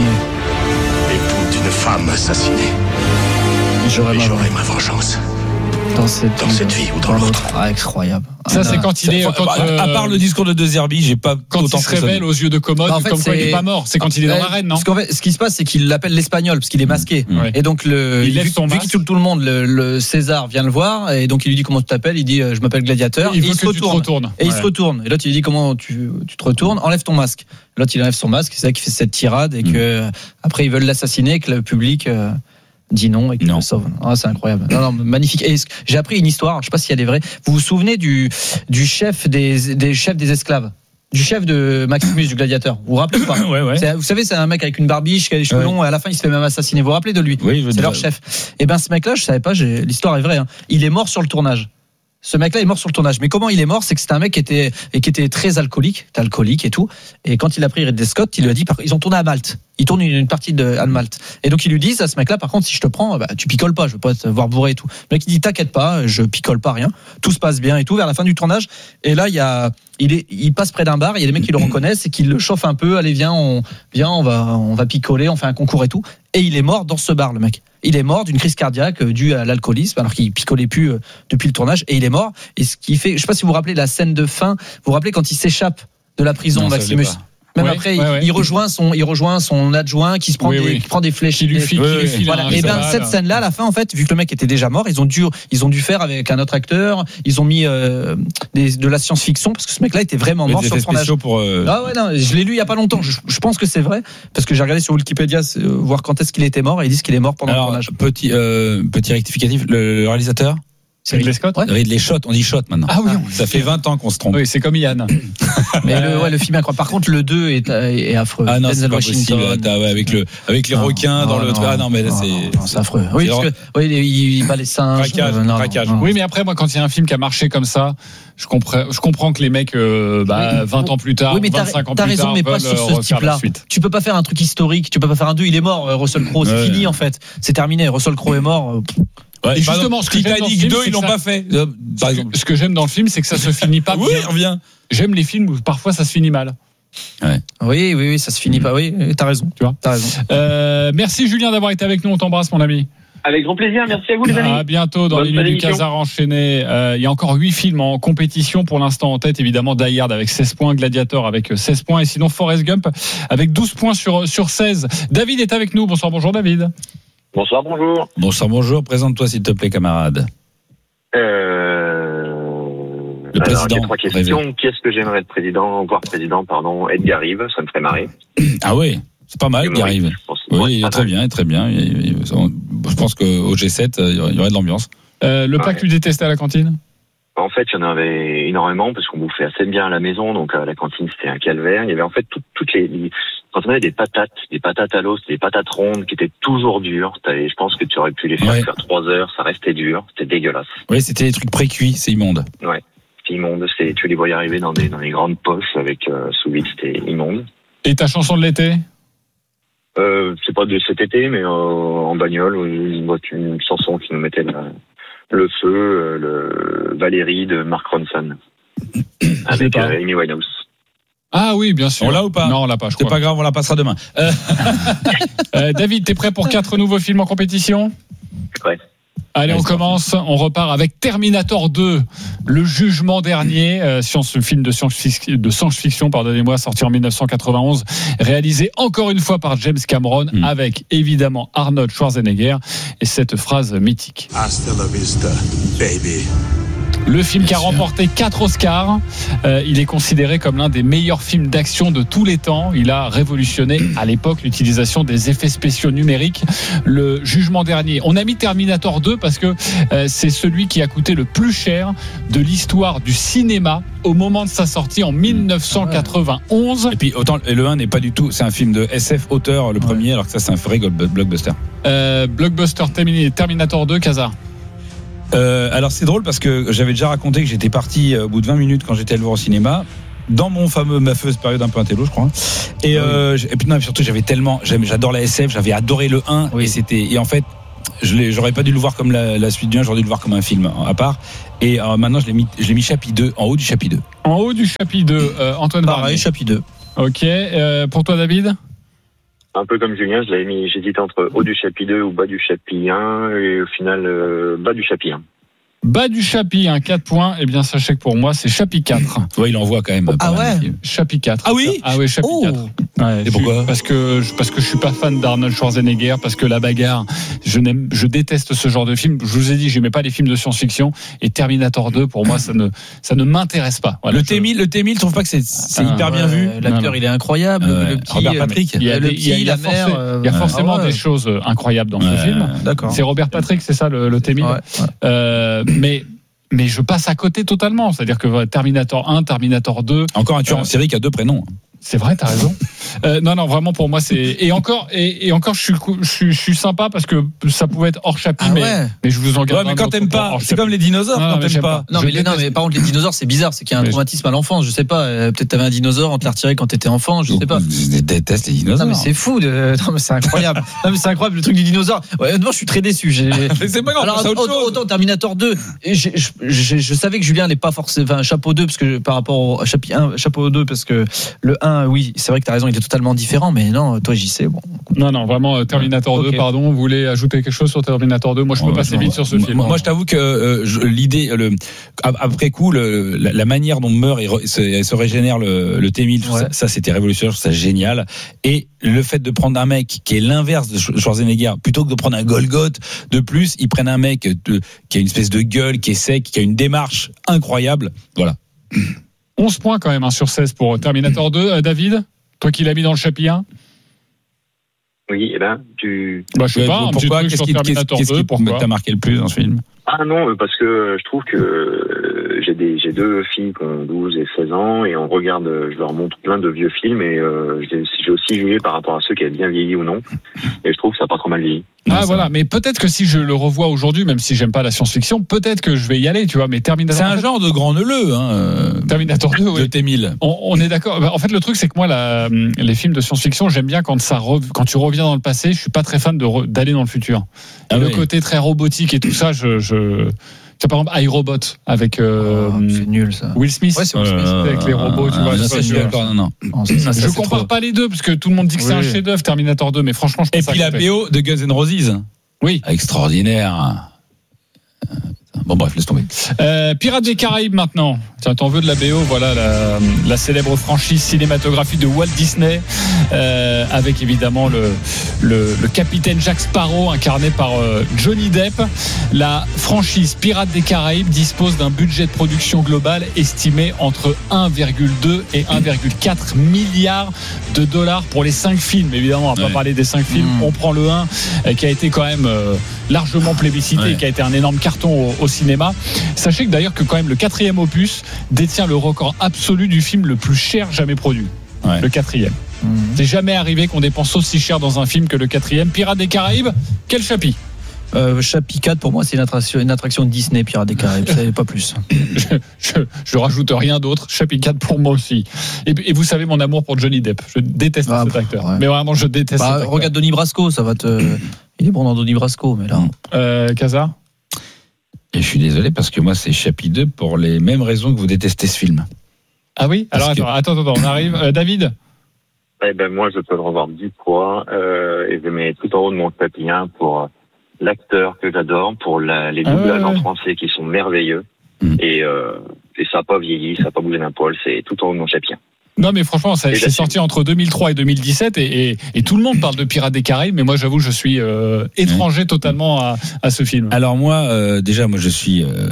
époux d'une femme assassinée. J'aurais Et ma j'aurai ma vengeance. dans cette, Dans cette vie ou dans l'autre. Ah, incroyable. Ça Ah, c'est non. quand il est Ça, quand, à, euh, à part le discours de De Zerbi, j'ai pas quand autant il se révèle aux yeux de Commode, Bah, en fait, comme quoi il c'est- est pas mort. C'est quand il est dans Ouais, l'arène, non? Parce qu'en fait, ce qui se passe, c'est qu'il l'appelle l'espagnol parce qu'il est masqué. Ouais. Et donc le, Il lève vu, son vu masque. que tout, tout le monde, le, le César vient le voir et donc il lui dit comment tu t'appelles. Il dit euh, je m'appelle Gladiateur. Il et veut il se que tu te retourne. retournes. Et il Ouais. se retourne. Et l'autre il lui dit comment tu, tu te retournes. Enlève ton masque. L'autre il enlève son masque. C'est ça qui fait cette tirade et que euh, après ils veulent l'assassiner et que le public euh, dit non et qu'il Non. le sauve. Ah, c'est incroyable. Non, non, magnifique. Et ce- j'ai appris une histoire. Je sais pas si elle est vraie. Vous vous souvenez du du chef des des chefs des esclaves, du chef de Maximus du Gladiateur. Vous vous rappelez ou pas? Ouais, ouais. C'est- Vous savez, c'est un mec avec une barbiche qui a les cheveux Ouais. longs et à la fin il se fait même assassiner. Vous vous rappelez de lui? Oui, je veux C'est dire- leur chef. Et ben ce mec-là, je savais pas, j'ai- l'histoire est vraie. Hein. Il est mort sur le tournage. Ce mec-là est mort sur le tournage. Mais comment il est mort? C'est que c'était un mec qui était et qui était très alcoolique, était alcoolique et tout. Et quand il a pris Ridley Scott, il lui a dit, par- ils ont tourné à Malte. Ils tournent une, une partie de à Malte. Et donc ils lui disent à ce mec-là, par contre, si je te prends, bah, tu picoles pas. Je veux pas te voir bourré et tout. Le mec il dit, t'inquiète pas, je picole pas rien. Tout se passe bien et tout. Vers la fin du tournage, et là il y a, il est, il passe près d'un bar. Il y a des mecs qui le reconnaissent et qui le chauffent un peu. Allez viens, on, viens, on va, on va picoler, on fait un concours et tout. Et il est mort dans ce bar, le mec. Il est mort d'une crise cardiaque euh, due à l'alcoolisme, alors qu'il picolait plus euh, depuis le tournage, et il est mort. Et ce qui fait, je sais pas si vous vous rappelez la scène de fin. Vous vous rappelez quand il s'échappe de la prison, Non, ça, je l'ai Maximus. pas. Même Ouais, après, ouais, il, ouais. il rejoint son, il rejoint son adjoint qui se prend Oui, des, oui. qui prend des flèches. Qui lui file, Oui, qui lui oui. file Voilà. un Et ben cheval. cette scène-là, à la fin, en fait, vu que le mec était déjà mort, ils ont dû, ils ont dû faire avec un autre acteur. Ils ont mis euh, des, de la science-fiction parce que ce mec-là était vraiment mort Des sur le effets tournage. spéciaux pour. euh, Ah ouais, non, je l'ai lu il y a pas longtemps. Je, je pense que c'est vrai parce que j'ai regardé sur Wikipédia euh, voir quand est-ce qu'il était mort et ils disent qu'il est mort pendant le Alors, tournage. petit, euh, petit rectificatif, le, le réalisateur C'est Ridley Scott. Ouais. Ridley Scott, on dit Shot maintenant. Ah oui, Ça fait vingt ans qu'on se trompe. oui, c'est comme Yann. Mais le, ouais, le film est incroyable. Par contre, le deux est, est affreux. Ah non, c'est Denzel pas possible. Washington. Attends, ouais, avec le, avec les Non, requins dans non, le non, truc. Ah non, mais là, non, c'est. non, c'est affreux. Oui, c'est parce vrai. que, oui, il, il bat les singes. Braquage, Euh, non, braquage. non, non. Oui, mais après, moi, quand il y a un film qui a marché comme ça, je comprends, je comprends que les mecs, euh, bah, Oui. vingt ans plus tard, Oui, mais t'as, vingt-cinq ans t'as plus raison, tard, mais pas veulent, sur euh, ce refaire la type-là. suite. Tu peux pas faire un truc historique. Tu peux pas faire un deux. Il est mort, euh, Russell Crowe. C'est Ouais. fini, en fait. C'est terminé. Russell Crowe est mort. euh, Ouais, Et par justement, exemple, ce que j'aime dans ce Titanic film, deux, c'est ils l'ont que ça- pas fait. Euh, Par exemple. Ce que j'aime dans le film, c'est que ça se finit pas Oui, bien. reviens. J'aime les films où parfois ça se finit mal. Oui, oui, oui, ça se finit pas. Oui, t'as raison. Tu vois. T'as raison. Euh, merci Julien d'avoir été avec nous. On t'embrasse, mon ami. Avec grand plaisir, merci à vous les amis. À bientôt dans Bonne les nuits du émission. Casar enchaîné. Euh, il y a encore huit films en compétition pour l'instant en tête. Évidemment, Die Hard avec seize points, Gladiator avec seize points et sinon Forrest Gump avec douze points sur, sur seize. David est avec nous. Bonsoir, bonjour David. Bonsoir, bonjour. Bonsoir, bonjour. Présente-toi, s'il te plaît, camarade. Euh... Le Alors, président, j'ai trois questions. Qu'est-ce que j'aimerais être président, voire président, pardon, Edgar Rive, ça me ferait marrer. Ah oui, c'est pas mal, qui arrive. Je pense- Oui, ouais, il est pas très mal. bien, il est très bien. Il- il- Je pense qu'au G sept, il y aurait il y aurait de l'ambiance. Euh, le plat Ouais. que tu détestais à la cantine? En fait, il y en avait énormément parce qu'on bouffait assez bien à la maison, donc à la cantine c'était un calvaire. Il y avait en fait tout- toutes les, les- quand on avait des patates, des patates à l'eau, des patates rondes qui étaient toujours dures. T'avais- je pense que tu aurais pu les faire Ouais. faire trois heures, ça restait dur, c'était dégueulasse. Oui, c'était des trucs pré-cuits, c'est immonde. C'était immonde, c'était, tu les voyais arriver dans des dans les grandes poches avec euh, sous vide, c'était immonde. Et ta chanson de l'été? Euh, c'est pas de cet été, mais euh, en bagnole, une, voiture- une chanson qui nous mettait la, le feu, euh, le Valérie de Mark Ronson avec pas. euh, Amy Winehouse. Ah oui, bien sûr. On l'a ou pas? Non, on l'a pas, je C'est crois. pas grave, on la passera demain. Euh, Euh, David, t'es prêt pour quatre nouveaux films en compétition? Ouais. Allez, Ouais, on c'est commence. On repart avec Terminator deux, Le Jugement Dernier, euh, science, film de science-fiction, de science-fiction, pardonnez-moi, sorti en dix-neuf cent quatre-vingt-onze, réalisé encore une fois par James Cameron, Mm. avec évidemment Arnold Schwarzenegger et cette phrase mythique. Hasta la vista, baby. Le film qui a remporté quatre Oscars, euh, il est considéré comme l'un des meilleurs films d'action de tous les temps. Il a révolutionné à l'époque l'utilisation des effets spéciaux numériques. Le jugement dernier, on a mis Terminator deux parce que euh, c'est celui qui a coûté le plus cher de l'histoire du cinéma au moment de sa sortie en dix-neuf cent quatre-vingt-onze. Et puis autant le un n'est pas du tout, c'est un film de S F auteur le premier, ouais. Alors que ça c'est un vrai blockbuster. Euh, blockbuster Terminator deux, Casa. Euh, alors c'est drôle parce que j'avais déjà raconté que j'étais parti au bout de vingt minutes quand j'étais allé le voir au cinéma. Dans mon fameux ma fameuse période un peu intello, je crois. Et, oui. euh, et puis non, surtout j'avais tellement, j'adore la S F, j'avais adoré le un, oui. et c'était et en fait je l'ai, j'aurais pas dû le voir comme la, la suite du un, j'aurais dû le voir comme un film à part. Et euh, maintenant je l'ai mis, je l'ai mis chapitre deux, en haut du chapitre deux. En haut du chapitre deux, euh, Antoine Pareil, Varnier. chapitre deux. Ok, euh, pour toi David? Un peu comme Julien, je l'avais mis, j'hésitais entre haut du chapitre deux ou bas du chapitre un, et au final euh, bas du chapitre un. Bas du chapitre, un quatre points. Eh bien, sachez que pour moi, c'est chapitre quatre. Ouais, il envoie quand même. Ah ouais. Chapitre quatre. Ah oui. Ah oui, chapitre oh. quatre. Ouais, et pourquoi? Parce que parce que je suis pas fan d'Arnold Schwarzenegger, parce que la bagarre, je n'aime, je déteste ce genre de film. Je vous ai dit, j'aimais pas les films de science-fiction. Et Terminator deux, pour moi, ça ne ça ne m'intéresse pas. Voilà, le T mille, le T mille, trouve pas que c'est, c'est ah, hyper ouais, bien vu. L'acteur, non, non. il est incroyable. Euh, le petit, Robert Patrick. Il y a, le des, petit, il y a, la mère. Forcé, il y a forcément ah ouais. des choses incroyables dans ouais, ce film. D'accord. C'est Robert Patrick, c'est ça le, le T mille. Ouais, ouais. Euh, mais Mais je passe à côté totalement. C'est-à-dire que Terminator un, Terminator deux. Encore un tueur euh, en série qui a deux prénoms. C'est vrai, t'as raison. Euh, non, non, vraiment pour moi c'est et encore et, et encore je suis je suis je suis sympa parce que ça pouvait être hors chapitre, ah ouais. mais mais je vous en garde. Ouais, mais quand t'aimes pas, c'est comme les dinosaures. Non, quand t'aimes pas. Non, mais, les, non, mais par contre les dinosaures c'est bizarre, c'est qu'il y a un mais traumatisme je... à l'enfance. Je sais pas, euh, peut-être t'avais un dinosaure, on te l'a retiré quand t'étais enfant, je sais pas. Je déteste les dinosaures. Non mais c'est fou, de... non mais c'est incroyable. non mais c'est incroyable le truc du dinosaure. Ouais, honnêtement, je suis très déçu. J'ai... mais c'est pas grave. Alors autant, autant Terminator deux, et je, je, je, je savais que Julien n'est pas forcément, enfin chapeau deux parce que par rapport au chapitre un, chapeau deux parce que le un, oui, c'est vrai que t'as raison, il est totalement différent, mais non, toi j'y sais. Bon. Non, non, vraiment Terminator okay. deux, pardon. Vous voulez ajouter quelque chose sur Terminator deux? Moi, je peux ouais, passer non, vite sur ce moi, film. Moi, moi, je t'avoue que euh, je, l'idée, le, après coup, le, la, la manière dont meurt et re, se, se régénère le, le T mille, ouais. ça, ça, c'était révolutionnaire, ça génial. Et le fait de prendre un mec qui est l'inverse de Schwarzenegger, plutôt que de prendre un Golgoth, de plus, ils prennent un mec de, qui a une espèce de gueule, qui est sec, qui a une démarche incroyable. Voilà. onze points quand même, hein, sur seize pour Terminator deux. Euh, David, toi qui l'as mis dans le chapitre un? Oui, et ben, tu. Bah, je sais pas, un pourquoi, petit truc qu'est-ce sur Terminator qu'est-ce deux, qui pourquoi t'a marqué le plus dans ce film? Ah non, parce que je trouve que j'ai des j'ai deux filles qui ont douze et seize ans et on regarde, je leur montre plein de vieux films et euh, j'ai, j'ai aussi jugé par rapport à ceux qui avaient bien vieilli ou non. Et je trouve que ça n'a pas trop mal vieilli. Ah non, voilà, va. Mais peut-être que si je le revois aujourd'hui, même si j'aime pas la science-fiction, peut-être que je vais y aller, tu vois. Mais Terminator, c'est un en fait, genre de grand neuleux, hein. Terminator deux, oui. De T mille. On, on est d'accord. En fait, le truc, c'est que moi, la, les films de science-fiction, j'aime bien quand ça, re, quand tu reviens dans le passé. Je suis pas très fan de re, d'aller dans le futur. Et ah le oui. côté très robotique et tout ça, je, je c'est par exemple iRobot avec euh, oh, c'est nul ça. Will Smith, ouais, c'est Will Smith euh, avec les robots, tu euh, vois. Ça, je suis d'accord, non, non. non ça, ça, je compare trop. Pas les deux parce que tout le monde dit que oui. c'est un chef-d'œuvre Terminator deux, mais franchement, je pense. Et puis la B O de Guns N' Roses. Oui. Extraordinaire. Bon bref, laisse tomber. Euh, Pirates des Caraïbes maintenant. Tiens, t'en veux de la B O, voilà la, la célèbre franchise cinématographique de Walt Disney, euh, avec évidemment le, le, le capitaine Jack Sparrow incarné par euh, Johnny Depp. La franchise Pirates des Caraïbes dispose d'un budget de production global estimé entre un virgule deux et un virgule quatre milliard de dollars pour les cinq films. Évidemment, on va ouais. pas parler des cinq films. Mmh. On prend le un euh, qui a été quand même euh, largement plébiscité ouais. et qui a été un énorme carton au, au cinéma. Sachez que d'ailleurs que quand même le quatrième opus détient le record absolu du film le plus cher jamais produit. Ouais. Le quatrième. Mmh. C'est jamais arrivé qu'on dépense aussi cher dans un film que le quatrième. Pirates des Caraïbes, quel chapitre? Euh, chapitre quatre, pour moi, c'est une attraction, une attraction de Disney, Pirates des Caraïbes, c'est pas plus. je, je, je rajoute rien d'autre. Chapitre quatre pour moi aussi. Et, et vous savez mon amour pour Johnny Depp. Je déteste ah, cet bah, acteur. Ouais. Mais vraiment, je déteste bah, cet acteur. Regarde Donnie Brasco, ça va te. Il est bon dans Donnie Brasco, mais là. Euh, Casa? Et je suis désolé parce que moi, c'est chapitre deux pour les mêmes raisons que vous détestez ce film. Ah oui? Alors attends, que... attends, attends, on arrive. Euh, David? Eh ben, moi, je peux le revoir dix fois, euh, et je mets tout en haut de mon chapitre un pour l'acteur que j'adore, pour la, les doublages ah ouais. en français qui sont merveilleux. Mmh. Et, euh, et ça n'a pas vieilli, ça n'a pas bougé d'un poil, c'est tout en haut de mon chapitre. Non, mais franchement, ça, c'est sorti entre deux mille trois et deux mille dix-sept et, et, et tout le monde parle de Pirates des Caraïbes, mais moi, j'avoue, je suis euh, étranger mmh. totalement à, à ce film. Alors moi, euh, déjà, moi, je suis euh,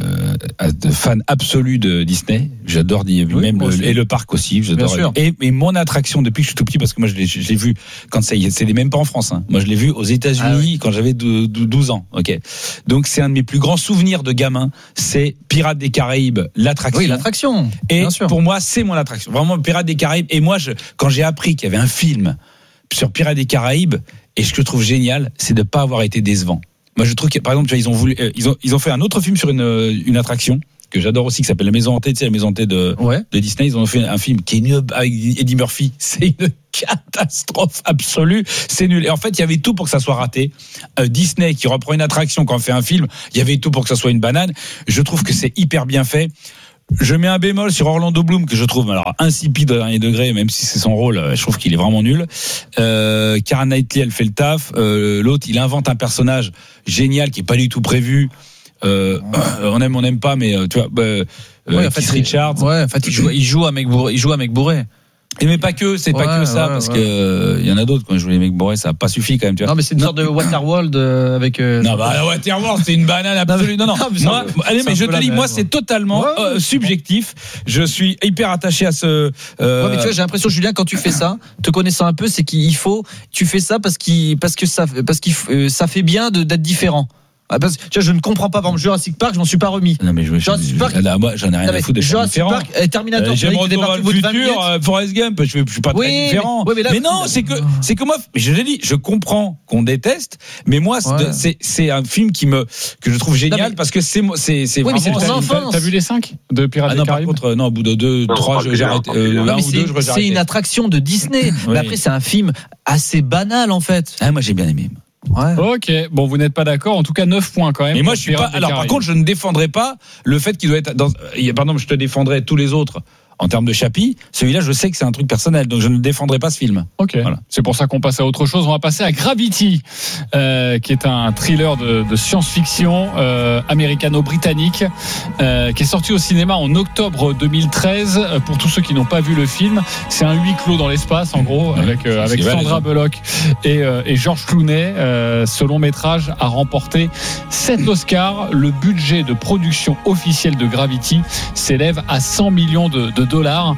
fan absolu de Disney. J'adore oui, même le, et le parc aussi. J'adore. Et, et mon attraction depuis que je suis tout petit, parce que moi, je l'ai, je l'ai vu quand ça y est, c'est même pas en France. Hein. Moi, je l'ai vu aux États-Unis ah, oui. quand j'avais douze ans. Ok. Donc, c'est un de mes plus grands souvenirs de gamin. C'est Pirates des Caraïbes, l'attraction. Oui, l'attraction. Et bien sûr. Pour moi, c'est mon attraction. Vraiment, Pirates des Caraïbes. Et moi, je, quand j'ai appris qu'il y avait un film sur Pirates des Caraïbes, et ce que je trouve génial, c'est de pas avoir été décevant. Moi, je trouve que, par exemple, tu vois, ils ont voulu, euh, ils ont, ils ont fait un autre film sur une, une attraction que j'adore aussi, qui s'appelle La Maison Hantée, tu sais, la Maison Hantée de, ouais. de Disney. Ils ont fait un film qui est nul avec Eddie Murphy. C'est une catastrophe absolue. C'est nul. Et en fait, il y avait tout pour que ça soit raté. Euh, Disney, qui reprend une attraction quand on fait un film, il y avait tout pour que ça soit une banane. Je trouve que c'est hyper bien fait. Je mets un bémol sur Orlando Bloom que je trouve alors insipide au dernier degré, même si c'est son rôle, je trouve qu'il est vraiment nul. Euh, Keira Knightley, elle fait le taf. Euh, l'autre, il invente un personnage génial qui est pas du tout prévu. Euh, on aime, on n'aime pas, mais tu vois, euh, ouais, en fait, Richards. Ouais, en fait, il joue, il joue à mec bourré. Il joue à mec bourré. Et mais pas que, c'est ouais, pas que ça, ouais, parce ouais. que il euh, y en a d'autres quand je joue les mecs bourrés, ça a pas suffi quand même, tu vois. Non, mais c'est une non. sorte de Waterworld euh, avec. Euh, non, bah la Waterworld, c'est une banane absolue. Non, non. non mais moi, ça, allez, mais je te dis, moi, c'est totalement ouais, euh, subjectif. Je suis hyper attaché à ce. Euh... Ouais, mais tu vois, j'ai l'impression, Julien, quand tu fais ça, te connaissant un peu, c'est qu'il faut, tu fais ça parce qu'il, parce que ça, parce qu'il, euh, ça fait bien de, d'être différent. Ah, parce que tu vois, je ne comprends pas, par exemple, Jurassic Park, je m'en suis pas remis. Non, mais je, Jurassic Park, là, moi, j'en ai rien non, à foutre de Jurassic différent. Park, euh, Terminator, euh, j'aime Retour vers le futur, euh, Forrest Gump, je, je suis pas oui, très différent. Mais, ouais, mais, là, mais non, c'est que, c'est que moi, je l'ai dit, je comprends qu'on déteste, mais moi, ouais. c'est, c'est un film qui me, que je trouve génial non, mais, parce que c'est, c'est, c'est oui, vraiment. Mais c'est t'as, t'as vu les cinq de Pirates ah, non, des Caraïbes? Par contre, non, au bout de deux, trois, j'ai arrêté, euh, un ou deux, je vais C'est une attraction de Disney. Mais après, c'est un film assez banal, en fait. Ah, moi, j'ai bien aimé. Ouais. Ok, bon, vous n'êtes pas d'accord. En tout cas, neuf points quand même. Mais moi, je suis pas. Alors, par contre, je ne défendrai pas le fait qu'il doit être dans. Pardon, je te défendrai tous les autres. En termes de Chappie, celui-là, je sais que c'est un truc personnel, donc je ne défendrai pas ce film. Ok. Voilà. C'est pour ça qu'on passe à autre chose. On va passer à Gravity, euh, qui est un thriller de, de science-fiction euh, américano-britannique, euh, qui est sorti au cinéma en octobre deux mille treize. Pour tous ceux qui n'ont pas vu le film, c'est un huis clos dans l'espace, en gros, ouais, avec euh, avec Sandra Bullock et, euh, et George Clooney. Euh, ce long métrage a remporté sept Oscars. Le budget de production officiel de Gravity s'élève à cent millions de, de dollars.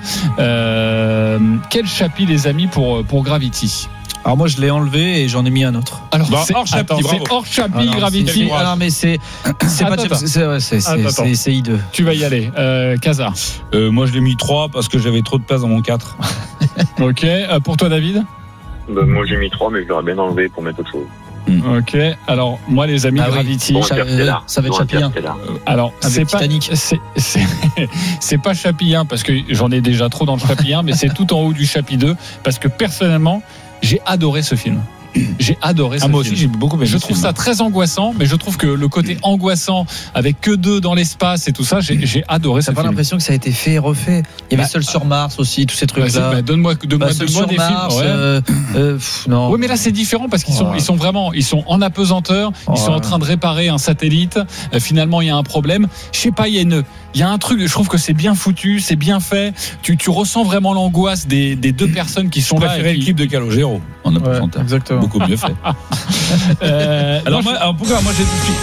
Euh, quel Chappie, les amis, pour, pour Gravity? Alors moi je l'ai enlevé et j'en ai mis un autre. Alors bah, c'est hors Chappie, attends, c'est hors Chappie, ah Gravity. Ah non mais c'est c'est attends, pas c'est c'est, c'est, c'est, c'est, c'est hideux. Tu vas y aller. Euh, Casa. Euh, moi je l'ai mis trois parce que j'avais trop de place dans mon quatre. Ok. Euh, pour toi David? Bah, moi j'ai mis trois mais je l'aurais bien enlevé pour mettre autre chose. Mmh. Ok, alors moi les amis, ah Gravity, oui. bon, Cha- ça va être Chappien. Alors c'est pas, c'est, c'est, c'est pas Chappien parce que j'en ai déjà trop dans le Chappien, mais c'est tout en haut du Chappie deux parce que personnellement j'ai adoré ce film. J'ai adoré ah, ce moi film. aussi j'ai beaucoup aimé. Je trouve film. ça très angoissant, mais je trouve que le côté angoissant avec que deux dans l'espace et tout ça, j'ai, j'ai adoré ce film. T'as pas l'impression que ça a été fait et refait? Il y avait bah, Seul sur Mars aussi, tous ces trucs-là. Bah, donne-moi, donne-moi, bah, donne-moi des Mars, films. Ouais. Euh, euh, pff, non. Oui, mais là c'est différent parce qu'ils sont, ouais. ils sont vraiment, ils sont en apesanteur, ils ouais. sont en train de réparer un satellite. Euh, finalement, il y a un problème. Je sais pas, il y a une, il y a un truc. Je trouve que c'est bien foutu, c'est bien fait. Tu, tu ressens vraiment l'angoisse des, des deux personnes qui sont je là. Préféré qui... le clip de Calogero en apesanteur. Ouais, exactement. Beaucoup mieux fait. euh, alors, moi, alors pourquoi moi j'ai tout de suite.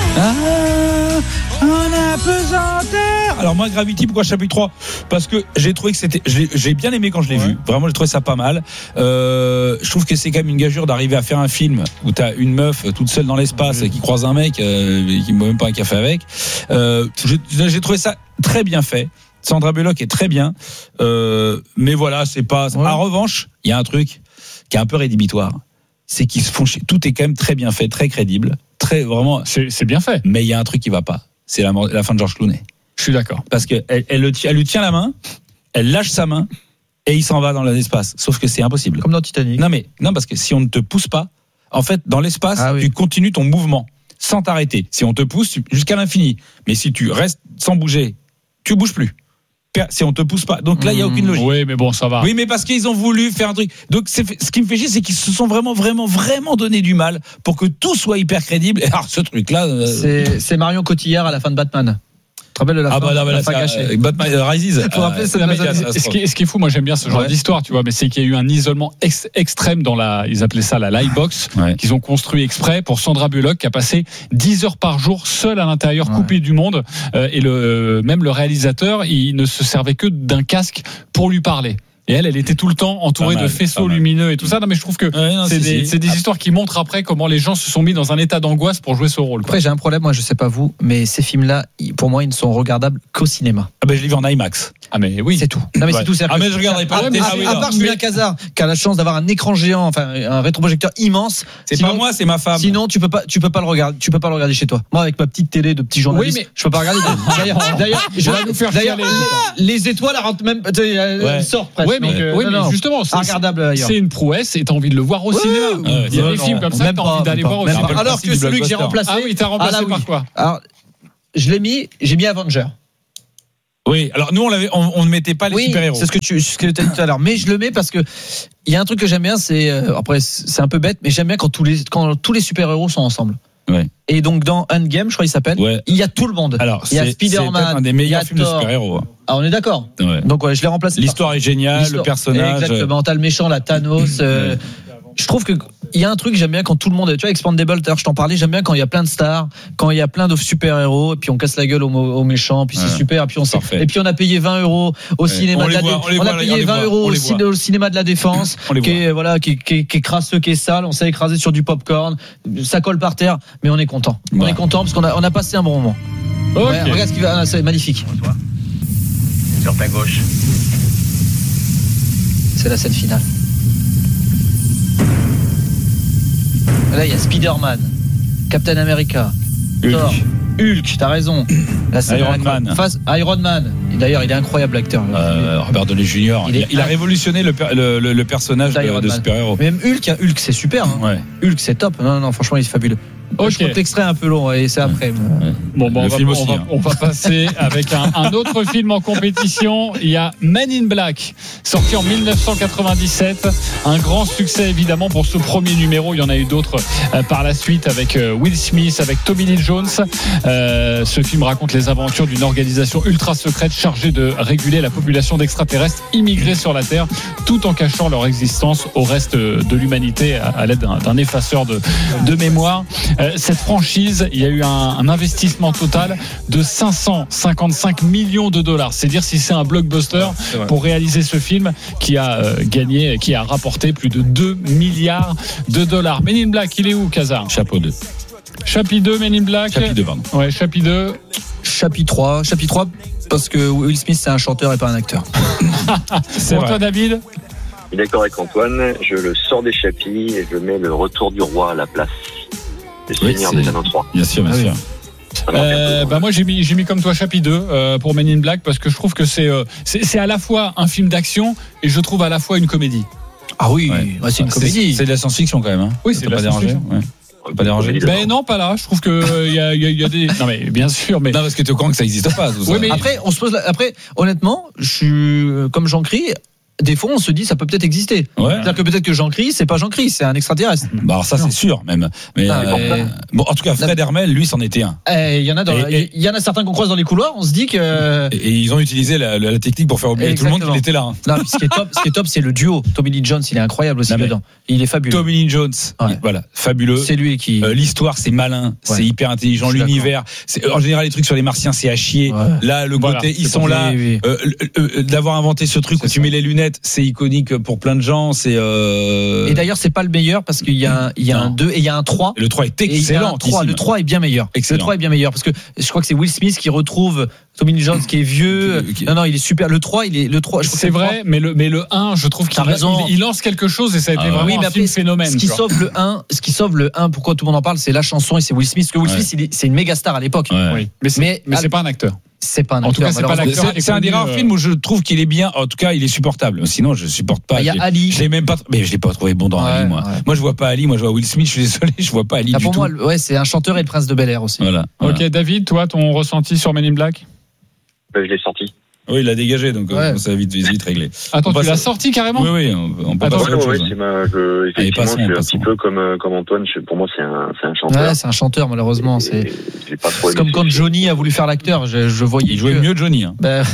Ah, en apesanteur. Alors moi Gravity, pourquoi chapitre trois? Parce que j'ai trouvé que c'était, j'ai, j'ai bien aimé quand je l'ai ouais. vu. Vraiment, j'ai trouvé ça pas mal. Euh, je trouve que c'est quand même une gageure d'arriver à faire un film où t'as une meuf toute seule dans l'espace oui. qui croise un mec euh, qui ne boit même pas un café avec. Euh, j'ai, j'ai trouvé ça très bien fait. Sandra Bullock est très bien, euh, mais voilà, c'est pas. Ouais. En revanche, il y a un truc qui est un peu rédhibitoire, c'est qu'ils se font chier. Tout est quand même très bien fait, très crédible, très vraiment. C'est, c'est bien fait. Mais il y a un truc qui va pas. C'est la, la fin de George Clooney. Je suis d'accord. Parce que elle, elle, le, elle lui tient la main, elle lâche sa main et il s'en va dans l'espace. Sauf que c'est impossible. Comme dans Titanic. Non mais non parce que si on ne te pousse pas, en fait, dans l'espace, ah, oui. tu continues ton mouvement sans t'arrêter. Si on te pousse tu, jusqu'à l'infini, mais si tu restes sans bouger, tu bouges plus. Si on te pousse pas, donc là il y a aucune logique. Oui, mais bon, ça va. Oui, mais parce qu'ils ont voulu faire un truc. Donc c'est, ce qui me fait chier, c'est qu'ils se sont vraiment, vraiment, vraiment donné du mal pour que tout soit hyper crédible. Et alors ce truc-là, euh... c'est, c'est Marion Cotillard à la fin de Batman. Tu te rappelles de la Ah fin, bah non, mais la là, fin gâchée. c'est Batman Rises. Faut rappeler cette Non, mais base- ce, qui est, ce qui est fou, moi j'aime bien ce genre Ouais. d'histoire, tu vois, mais c'est qu'il y a eu un isolement ex- extrême dans la, ils appelaient ça la Livebox, Ouais. qu'ils ont construit exprès pour Sandra Bullock, qui a passé dix heures par jour seule à l'intérieur, Ouais. coupée du monde, euh, et le, même le réalisateur, il ne se servait que d'un casque pour lui parler. Et elle, elle était tout le temps entourée Pas mal, de faisceaux pas mal. lumineux et tout ça. Non, mais je trouve que Ouais, non, c'est si, des, si. c'est des histoires qui montrent après comment les gens se sont mis dans un état d'angoisse pour jouer ce rôle, quoi. Après, j'ai un problème, moi, je sais pas vous, mais ces films-là, ils- pour moi, ils ne sont regardables qu'au cinéma. Ah ben je l'ai vu en IMAX. Ah, mais oui. C'est tout. Non, mais Ouais. c'est tout. c'est-à-dire Ah, que- mais je regarderai pas à, la télé. à- Ah oui, à non. part Julien Cazard, qui a la chance d'avoir un écran géant, enfin, un rétroprojecteur immense. C'est Sinon- pas moi, c'est ma femme. Sinon, tu peux pas, tu peux pas le regarder, tu peux pas le regarder chez toi. Moi, avec ma petite télé de petit journaliste, Oui, mais- je peux pas regarder. D'ailleurs, d'ailleurs, je- va nous faire d'ailleurs, chialer. les, les étoiles, elles rentrent même, tu sais, elles Ouais. sortent presque. Ouais, mais, Donc, euh, oui, non, mais non. justement, c'est, Ah, regardable ailleurs. c'est une prouesse et t'as envie de le voir au Ouais, cinéma. ouais, Il y a non, des non, films comme ça même que t'as pas, envie d'aller même voir au pas. cinéma. le Alors principe que du celui que j'ai blockbuster. remplacé. Ah oui, t'as remplacé Ah là, oui. par quoi? Alors, je l'ai mis, j'ai mis Avenger. Oui, alors nous on l'avait, on, on ne mettait pas les Oui, super-héros. c'est ce que tu ce que tu as dit tout à l'heure. Mais je le mets parce que il y a un truc que j'aime bien, c'est euh, après c'est un peu bête, mais j'aime bien quand tous les quand tous les super-héros sont ensemble. Ouais. Et donc dans Endgame, je crois qu'il s'appelle, Ouais. il y a tout le monde. Alors, il y a c'est, c'est peut-être Spider-Man, un des il y meilleurs a films de Thor. super-héros. Ah, on est d'accord. Ouais. Donc ouais, je l'ai remplacé. par- L'histoire est géniale, le L'histoire- personnage. Exactement. T'as le méchant, la Thanos. euh, Je trouve que il y a un truc que j'aime bien quand tout le monde, tu vois, Expandable, tout à l'heure je t'en parlais, j'aime bien quand il y a plein de stars, quand il y a plein de super-héros, et puis on casse la gueule aux, aux méchants, puis Ouais. c'est super, et puis on sait, Parfait. et puis on a payé vingt euros au Ouais. cinéma On de les la voit, Dé- on les on voit, a on payé les vingt voit, euros on au, les ciné- voit. au cinéma de la Défense, On les qui voit. est, voilà, qui, qui, qui est crasseux, qui est sale, on s'est écrasé sur du popcorn, ça colle par terre, mais on est content. On Ouais. est content parce qu'on a, on a passé un bon moment. Ok. Ouais, regarde ce qui va, ah, c'est magnifique. Sur ta gauche. C'est la scène finale. Là, il y a Spider-Man, Captain America, Hulk. Thor, Hulk, t'as raison. Là, c'est Iron incroyable. Man. Face Iron Man. Et d'ailleurs, il est incroyable, l'acteur. Euh, Robert Downey junior Il Il, est- il a révolutionné le, per- le, le, le personnage D'Iron de, de Man. super-héros. Même Hulk, hein, Hulk, c'est super. Hein. Ouais. Hulk, c'est top. Non, non, franchement, il est fabuleux. Ok. Je trouve que l'extrait est un peu long et c'est après. Bon, bon, Le on, va, film on, aussi, va, hein. on va passer avec un, un autre film en compétition. Il y a Men in Black, sorti en dix-neuf cent quatre-vingt-dix-sept. Un grand succès évidemment pour ce premier numéro. Il y en a eu d'autres euh, par la suite avec euh, Will Smith, avec Tommy Lee Jones. Euh, ce film raconte les aventures d'une organisation ultra secrète chargée de réguler la population d'extraterrestres immigrés sur la Terre, tout en cachant leur existence au reste de l'humanité à, à l'aide d'un, d'un effaceur de, de mémoire. Euh, cette franchise, il y a eu un, un investissement total de cinq cent cinquante-cinq millions de dollars. C'est dire si c'est un blockbuster C'est vrai. pour réaliser ce film qui a euh, gagné, qui a rapporté plus de deux milliards de dollars. Men in Black, il est où, Kazar? Chapeau deux. Chapitre deux, Men in Black. Chapitre deux, pardon. Ouais, chapitre deux. Chapitre trois. Chapitre trois, parce que Will Smith, c'est un chanteur et pas un acteur. C'est Pour vrai. toi, David? Je suis d'accord avec Antoine, je le sors des chapis et je mets le retour du roi à la place. Les Oui, souvenirs c'est- des Anneaux trois. Bien sûr, bien Ah oui. sûr. Ça manque un peu, Euh, hein. bah moi j'ai mis j'ai mis comme toi chapitre deux euh, pour Men in Black parce que je trouve que c'est euh, c'est c'est à la fois un film d'action et je trouve à la fois une comédie. Ah oui, Ouais. ouais, c'est une C'est- comédie. C'est de la science-fiction quand même. Hein. Oui, Ça c'est t'a de pas la dérangé. science-fiction. Ouais. Ça t'a pas dérangé. Comédie. Ben non, pas là. Je trouve que il y a, il y a- il y a des non mais bien sûr mais Non, parce que tu es au courant que ça n'existe pas. Tout ça. Oui, mais- Après, on se pose. la- Après, honnêtement, je suis euh, comme Jean-Cry. Des fois, on se dit ça peut peut-être exister. Ouais. C'est-à-dire que peut-être que Jean-Cry, c'est pas Jean-Cry, c'est un extraterrestre. Bah alors ça Non. c'est sûr même. Mais Ah, euh, mais- bon, en tout cas, Fred Hermel, lui, c'en était un. Eh, Il y en a dans, Et- et- il y en a certains qu'on croise dans les couloirs. On se dit que. Et, et ils ont utilisé la, la- la technique pour faire oublier tout le monde Exactement. qu'il était là. hein. Non, puis ce qui est top, ce qui est top, c'est le duo. Tommy Lee Jones, il est incroyable aussi Non, mais- dedans. Il est fabuleux. Tommy Lee Jones, Ouais. il- voilà, fabuleux. C'est lui qui. Euh, L'histoire, c'est malin, Ouais. c'est hyper intelligent. Je suis L'univers, c'est en général les trucs sur les Martiens, c'est à chier. Ouais. Là, le Voilà, côté, ils c'est sont pour- là. oui, oui. Euh, euh, euh, d'avoir inventé ce truc C'est où tu ça. mets les lunettes, c'est iconique pour plein de gens. C'est euh... Et d'ailleurs, c'est pas le meilleur parce qu'il y a un, il y a un Non. deux et il y a un trois. le trois est Et il y a excellent. un trois. Le trois est bien meilleur. Excellent. Le trois est bien meilleur parce que je crois que c'est Will Smith qui retrouve Tommy Lee Jones qui est vieux. Qui- Non, non, il est super. Le trois, il est le trois. je crois que c'est le trois. vrai mais le mais le un je trouve qu'il T'as raison. il, il lance quelque chose et ça a été Ah ouais. vraiment Oui, mais un après, film phénomène. Ce qui tu vois. sauve le un, ce qui sauve le un, pourquoi tout le monde en parle, c'est la chanson et c'est Will Smith. Parce que Will Ouais. Smith, il est- c'est une méga star à l'époque. Ouais. Oui, mais c'est Mais- mais c'est pas un acteur. C'est pas un En tout acteur, cas, c'est pas malheureusement. l'acteur. C'est c'est un des rares Euh, films où je trouve qu'il est bien. En tout cas, il est supportable. Sinon, je supporte pas. Il y a J'ai- Ali. Je l'ai même pas. Mais je l'ai pas trouvé bon dans Ouais, Ali, moi. ouais. Moi, je vois pas Ali. Moi, je vois Will Smith. Je suis désolé, je vois pas Ali Ah, du pour tout. moi, le- ouais, c'est un chanteur et le prince de Bel Air aussi. Voilà. voilà. Ok, David, toi ton ressenti sur Men in Black? Euh, Je l'ai sorti. Oui, il l'a dégagé, donc Ouais. euh, ça va vite, vite, vite réglé. Attends, On tu passe l'as à- sorti carrément? Oui, oui, on, on peut Attends, passer à autre Ouais, chose. c'est ma, je, effectivement, passons, je suis un passons. petit peu comme, euh, comme Antoine. Je, pour moi, c'est un, c'est un chanteur. Ouais, c'est un chanteur, malheureusement. C'est, Et j'ai pas trop c'est comme aimé quand ses- Johnny a voulu faire l'acteur. Je, je voyais Il jouait que- mieux Johnny. Hein. Ben,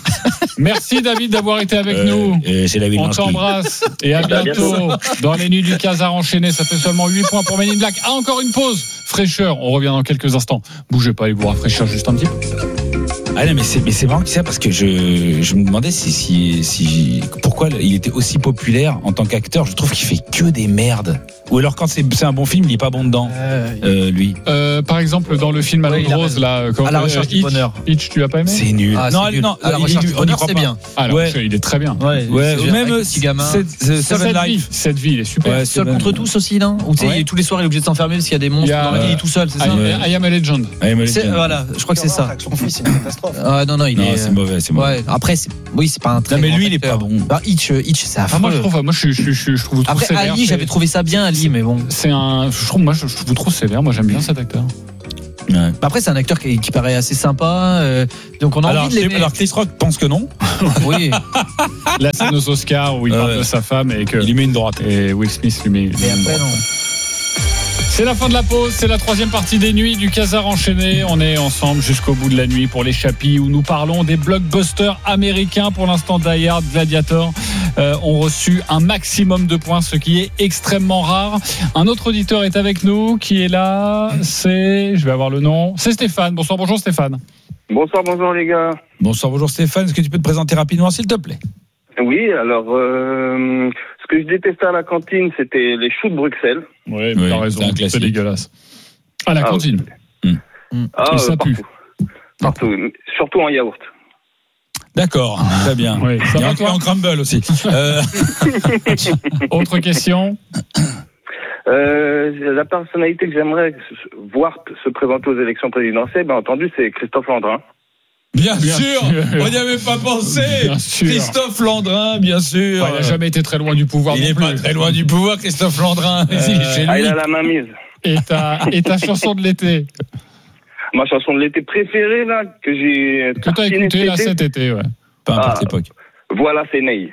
Merci David d'avoir été avec Euh, nous. et c'est David On Lansky. t'embrasse et à À bientôt bientôt. dans les nuits du Casar enchaîné. Ça fait seulement huit points pour Men in Black. Ah, encore une pause. Fraîcheur. On revient dans quelques instants. Bougez pas, il vous rafraîchir juste un petit peu. Ah non, mais c'est, mais c'est marrant que ça parce que je, je me demandais si, si, si, pourquoi il était aussi populaire en tant qu'acteur. Je trouve qu'il fait que des merdes. Ou alors quand c'est, c'est un bon film, il est pas bon dedans, euh, euh, lui. Euh, par exemple, dans le film à Oui, l'eau il a rose, raison. là, quand- À la euh, recherche du Hitch, bonheur. Hitch, tu l'as pas aimé? C'est nul. Ah, non, c'est nul. non, À la il- recherche il- du on y bonheur, croit c'est pas. bien. Ah, alors, Ouais. il est très bien. Ouais, Ouais, c'est ou bien, même avec le petit gamin. Seven Cette vie, Life. cette vie, il est super. Ouais, Seul Seven- contre tous aussi, non? Ou tu sais, Ouais. il- tous les soirs, il est obligé de s'enfermer parce qu'il y a des Il monstres. y a, dans la vie, il est euh, tout seul, c'est ça? I, I am a legend. Allez, moi, C'est- les gars. Voilà, je crois que c'est ça. Avec son fils, c'est une catastrophe. Ah, non, non, il Non, est. c'est mauvais, c'est mauvais. Ouais, après, c'est, oui, c'est pas un très Non, mais grand lui, il est acteur. pas bon. Bah, Hitch, euh, Hitch, c'est Ah, affreux. moi, je trouve, moi, je, je, je, je, je trouve trop Après, sévère. Ali, c'est- j'avais trouvé ça bien, Ali, mais bon. C'est un, je trouve, moi, je, je vous trouve sévère. Moi, j'aime bien cet acteur. Ouais. Bah, après, c'est un acteur qui, qui paraît assez sympa, euh, donc on a Alors, envie de l'aimer. alors, Chris Rock pense que non. Oui, La scène aux Oscars où il Ouais, parle ouais. de sa femme et que Il lui met une droite. et Will Smith lui met. lui met mais une après, droite. non. C'est la fin de la pause, c'est la troisième partie des nuits du Casar enchaîné. On est ensemble jusqu'au bout de la nuit pour les chapis où nous parlons des blockbusters américains. Pour l'instant, Die Hard, Gladiator euh, ont reçu un maximum de points, ce qui est extrêmement rare. Un autre auditeur est avec nous, qui est là. C'est, je vais avoir le nom, c'est Stéphane. Bonsoir, bonjour Stéphane. Bonsoir, bonjour les gars. Bonsoir, bonjour Stéphane. Est-ce que tu peux te présenter rapidement, s'il te plaît? Oui, alors, euh, ce que je détestais à la cantine, c'était les choux de Bruxelles. Oui, Oui, t'as raison, c'est un c'est classique. dégueulasse. À la Ah, cantine. Ah, Et ça euh, pue. partout. Partout, surtout en yaourt. D'accord, très bien. Oui, ça Et va en, toi en crumble aussi. Euh, Autre question. Euh, la personnalité que j'aimerais voir se présenter aux élections présidentielles, bien entendu, c'est Christophe Landrin. bien, Bien sûr, sûr. on n'y avait pas pensé. Bien sûr. Christophe Landrin, bien sûr. Enfin, il n'a jamais été très loin du pouvoir Il non n'est plus. pas très loin du pouvoir, Christophe Landrin. Il est chez Ah, lui. il a la main mise. Et ta, et ta chanson de l'été Ma chanson de l'été préférée, là, que j'ai que tu as tartinée écoutée là cet été, cet été, ouais. Peu importe Ah. l'époque. Voilà, c'est Ney.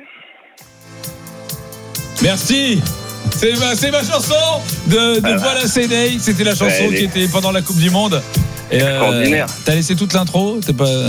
Merci. C'est ma, c'est ma chanson de, de Voilà c'est Ney. C'était la chanson Ouais, qui les- était pendant la Coupe du Monde. Et, euh, Extraordinaire. T'as laissé toute l'intro? T'es pas.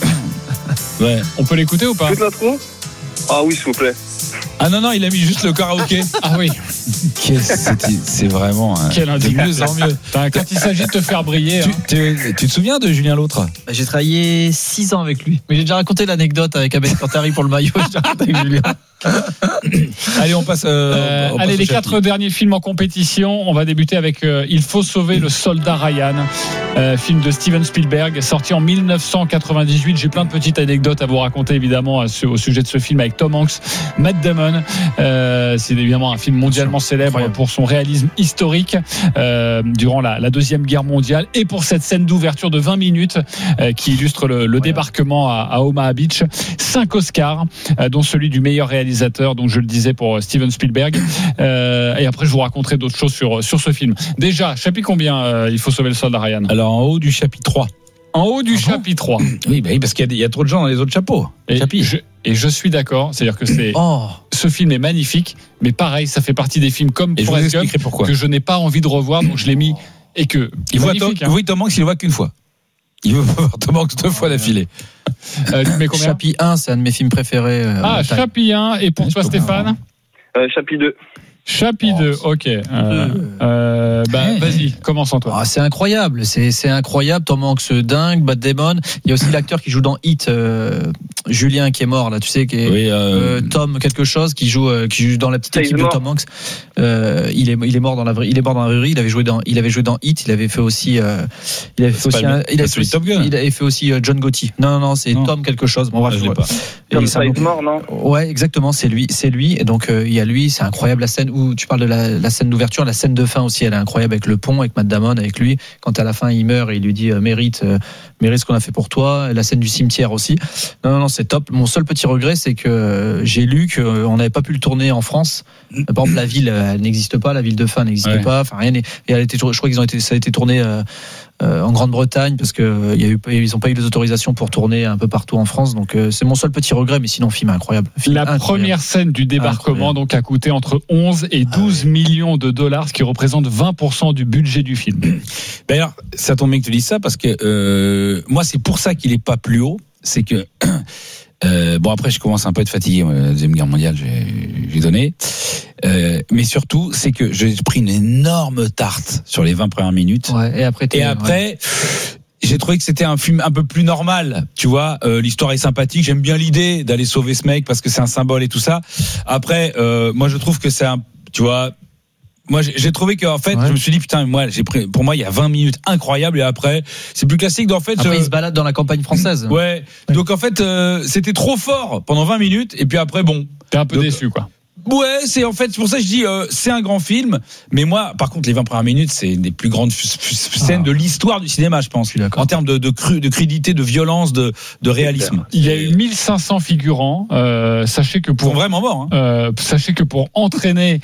Ouais. On peut l'écouter ou pas? Toute l'intro? Ah oui, s'il vous plaît. Ah non, non, il a mis juste le karaoké. Ah oui, Qu'est-ce- c'était- C'est vraiment. hein, quel de indicateur. mieux en mieux. Putain, quand il s'agit de te faire briller. Tu, hein. tu- tu te souviens de Julien L'Autre? Bah, j'ai travaillé six ans avec lui. Mais j'ai déjà raconté l'anecdote avec Abel Cantari pour le maillot. J'ai raconté avec Julien. Allez, on passe. euh, Euh, on passe allez, au les chapitre. quatre derniers films en compétition. On va débuter avec euh, Il faut sauver le soldat Ryan, euh, film de Steven Spielberg, sorti en dix-neuf cent quatre-vingt-dix-huit. J'ai plein de petites anecdotes à vous raconter, évidemment, à ce- au sujet de ce film avec Tom Hanks, Matt Damon. Euh, c'est évidemment un film mondialement célèbre Incroyable. pour son réalisme historique euh, durant la, la Deuxième Guerre mondiale et pour cette scène d'ouverture de vingt minutes euh, qui illustre le, le débarquement à, à Omaha Beach. Cinq Oscars, euh, dont celui du meilleur réalisateur, donc je le disais pour Steven Spielberg. Euh, et après, je vous raconterai d'autres choses sur, sur ce film. Déjà, chapitre combien euh, Il faut sauver le soldat Ryan? Alors, en haut du chapitre trois. En haut du Ah bon chapitre trois. Oui, bah oui, parce qu'il y a, des- il y a trop de gens dans les autres chapeaux. Et Chapitres. je, et je suis d'accord, c'est-à-dire que c'est Oh, ce film est magnifique, mais pareil, ça fait partie des films comme Et je vous Forrest Gump expliquerai pourquoi. que je n'ai pas envie de revoir, donc je l'ai mis et que Il voit Tom, magnifique, il hein. voit Tom Hanks, il le voit qu'une fois. Il veut pas voir Tom Hanks deux fois d'affilée. Euh, tu mets combien? Chapitre un, c'est un de mes films préférés. euh, Ah, all time. chapitre un, et pour Ouais, toi c'est pas Stéphane? Euh, chapitre deux. Chapitre Oh, deux, ok. Euh, euh, bah, Ouais. vas-y, commence Antoine. Ah, c'est incroyable, c'est c'est incroyable. Tom Hanks dingue, Matt Damon. Il y a aussi l'acteur qui joue dans Hit, euh, Julien qui est mort là, tu sais, qui est Oui, euh, euh, Tom quelque chose qui joue euh, qui joue dans la petite Ça, il équipe est de mort. Tom Hanks. Euh, il est il est mort dans la vraie, il est mort dans la vraie vie. Il avait joué dans il avait joué dans Hit. Il avait fait aussi euh, il avait fait C'est aussi pas un- le- il pas avait celui fait de Top Gun. aussi- il avait fait aussi euh, John Gotti. Non non non, c'est Non. Tom quelque chose. Bon ah, bref, je l'ai ouais. pas. Et Tom c'est un- Size mort, non? Ouais, exactement, c'est lui, c'est lui. Et donc euh, il y a lui, c'est incroyable la scène où tu parles de la, la scène d'ouverture, la scène de fin aussi, elle est incroyable avec le pont, avec Matt Damon, avec lui. Quand à la fin il meurt et il lui dit euh, mérite, euh, mérite ce qu'on a fait pour toi. Et la scène du cimetière aussi. Non non non, c'est top. Mon seul petit regret, c'est que euh, j'ai lu qu'on n'avait pas pu le tourner en France. Par exemple, la ville, elle n'existe pas, la ville de fin n'existe Ouais. pas. Enfin rien n'est. Et elle a été, je crois qu'ils ont été, ça a été tourné euh, euh, en Grande-Bretagne parce que euh, y a eu, ils ont pas eu les autorisations pour tourner un peu partout en France. Donc euh, c'est mon seul petit regret, mais sinon film incroyable. Film La incroyable. première scène du débarquement Incroyable. donc a coûté entre onze et douze Ah ouais. millions de dollars, ce qui représente vingt pour cent du budget du film. D'ailleurs, ça tombe bien que tu dises ça parce que euh, moi, c'est pour ça qu'il est pas plus haut. C'est que euh, bon, après, je commence un peu à être fatigué. La deuxième guerre mondiale, j'ai, j'ai donné. Euh, mais surtout, c'est que j'ai pris une énorme tarte sur les vingt premières minutes. Ouais, et après, t'es- Et après. Ouais. J'ai trouvé que c'était un film un peu plus normal, tu vois. Euh, l'histoire est sympathique. J'aime bien l'idée d'aller sauver ce mec parce que c'est un symbole et tout ça. Après, euh, moi, je trouve que c'est un, tu vois. Moi, j'ai, j'ai trouvé qu'en fait, Ouais. je me suis dit putain, moi, j'ai pris, pour moi, il y a vingt minutes incroyables et après, c'est plus classique. Donc, en fait, Après, je- il se balade dans la campagne française. ouais. Donc en fait, euh, c'était trop fort pendant vingt minutes et puis après, bon. T'es un peu Donc, déçu, quoi. Ouais, c'est en fait, c'est pour ça que je dis, euh, c'est un grand film. Mais moi, par contre, les vingt premières minutes, c'est une des plus grandes f- f- scènes Ah. de l'histoire du cinéma, je pense. Je suis d'accord. En termes de, de cru, de crudité, de violence, de, de réalisme. Il y a eu mille cinq cents figurants. Euh, sachez que Ils sont pour vraiment morts. Hein. Euh, sachez que pour entraîner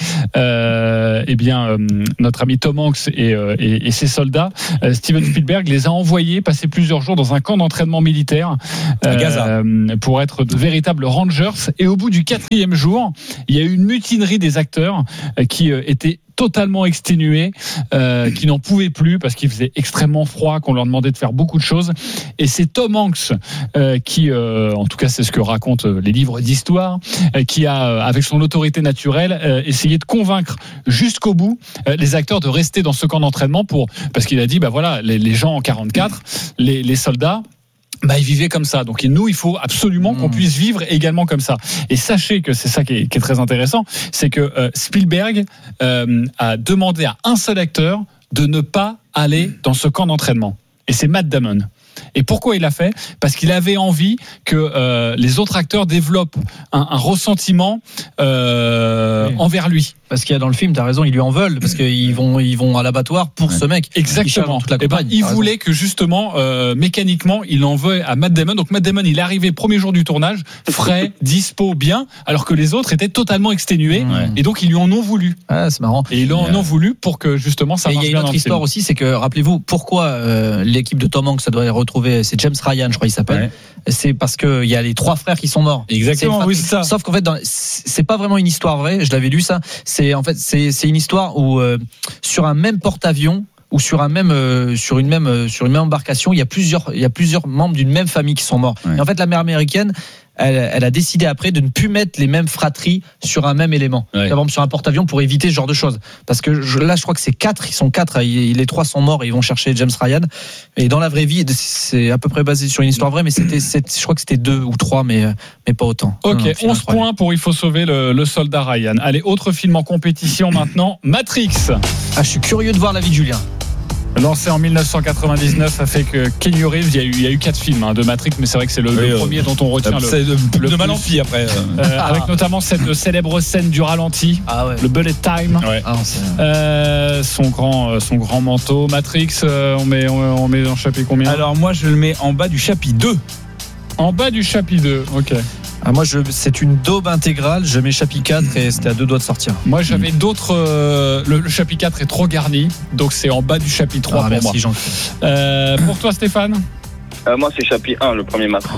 euh, eh bien euh, notre ami Tom Hanks et, euh, et, et ses soldats, euh, Steven Spielberg les a envoyés passer plusieurs jours dans un camp d'entraînement militaire À Gaza. pour être de véritables rangers. Et au bout du quatrième jour, il y a eu une mutinerie des acteurs euh, qui euh, étaient totalement exténués, euh, qui n'en pouvaient plus parce qu'il faisait extrêmement froid, qu'on leur demandait de faire beaucoup de choses. Et c'est Tom Hanks euh, qui, euh, en tout cas c'est ce que racontent les livres d'histoire, euh, qui a, euh, avec son autorité naturelle, euh, essayé de convaincre jusqu'au bout euh, les acteurs de rester dans ce camp d'entraînement pour, parce qu'il a dit, bah voilà, les, les gens en quarante-quatre, les, les soldats, bah, ils vivaient comme ça. Donc, nous, il faut absolument qu'on puisse vivre également comme ça. Et sachez que c'est ça qui est, qui est très intéressant, c'est que euh, Spielberg euh, a demandé à un seul acteur de ne pas aller dans ce camp d'entraînement. Et c'est Matt Damon. Et pourquoi il l'a fait ? Parce qu'il avait envie que euh, les autres acteurs développent un, un ressentiment euh, oui. envers lui. Parce qu'il y a dans le film, t'as raison, ils lui en veulent parce qu'ils vont, ils vont à l'abattoir pour Ouais. ce mec. Exactement. Toute la Eh ben, campagne, il t'as voulait que justement, euh, mécaniquement, il en veut à Matt Damon. Donc Matt Damon, il est arrivé premier jour du tournage, frais, dispo, bien, alors que les autres étaient totalement exténués. Ouais. Et donc ils lui en ont voulu. Ah, c'est marrant. Et ils en Yeah. ont voulu pour que justement ça Et il marche y a une bien dans autre le histoire film. aussi, c'est que rappelez-vous pourquoi euh, l'équipe de Tom Hanks ça doit retrouver, c'est James Ryan, je crois il s'appelle. Ouais. C'est parce que il y a les trois frères qui sont morts. Exactement, C'est une oui, fratrie. c'est ça. Sauf qu'en fait, dans, c'est pas vraiment une histoire vraie. Je l'avais lu ça. C'est en fait, c'est c'est une histoire où euh, sur un même porte-avions ou sur un même euh, sur une même euh, sur une même embarcation, il y a plusieurs il y a plusieurs membres d'une même famille qui sont morts. Ouais. Et en fait, la mère américaine, elle, elle a décidé après de ne plus mettre les mêmes fratries sur un même élément. Ouais. Par exemple, sur un porte-avions pour éviter ce genre de choses. Parce que je, là, je crois que c'est quatre, ils sont quatre, ils- les trois sont morts et ils vont chercher James Ryan. Et dans la vraie vie, c'est à peu près basé sur une histoire vraie, mais c'était, c'est- je crois que c'était deux ou trois, mais, mais pas autant. Ok, Non, non, film onze incroyable. points pour Il faut sauver le, le soldat Ryan. Allez, autre film en compétition maintenant, Matrix. Ah, je suis curieux de voir la vie de Julien. Lancé en mille neuf cent quatre-vingt-dix-neuf, ça fait que Keanu Reeves, il y a eu, il y a eu quatre films hein, de Matrix, mais c'est vrai que c'est le, Oui, le euh, premier dont on retient le, C'est de, le de mal plus. en pis après. euh, avec notamment cette célèbre scène du ralenti, Ah ouais. le bullet time. Ouais. Ah, non, c'est- Euh, son grand, euh, son grand manteau. Matrix, euh, on met, on, on met dans le chapitre combien ? Alors moi, je le mets en bas du chapitre deux. En bas du chapitre deux. Ok. Ah, moi, je, c'est une daube intégrale. Je mets chapitre quatre et c'était à deux doigts de sortir. Moi, j'avais d'autres. euh, le, le chapitre quatre est trop garni, donc c'est en bas du chapitre trois Ah, pour merci, moi. Jean. Euh, pour toi, Stéphane ? Euh, moi, c'est chapitre un, le premier Matrix.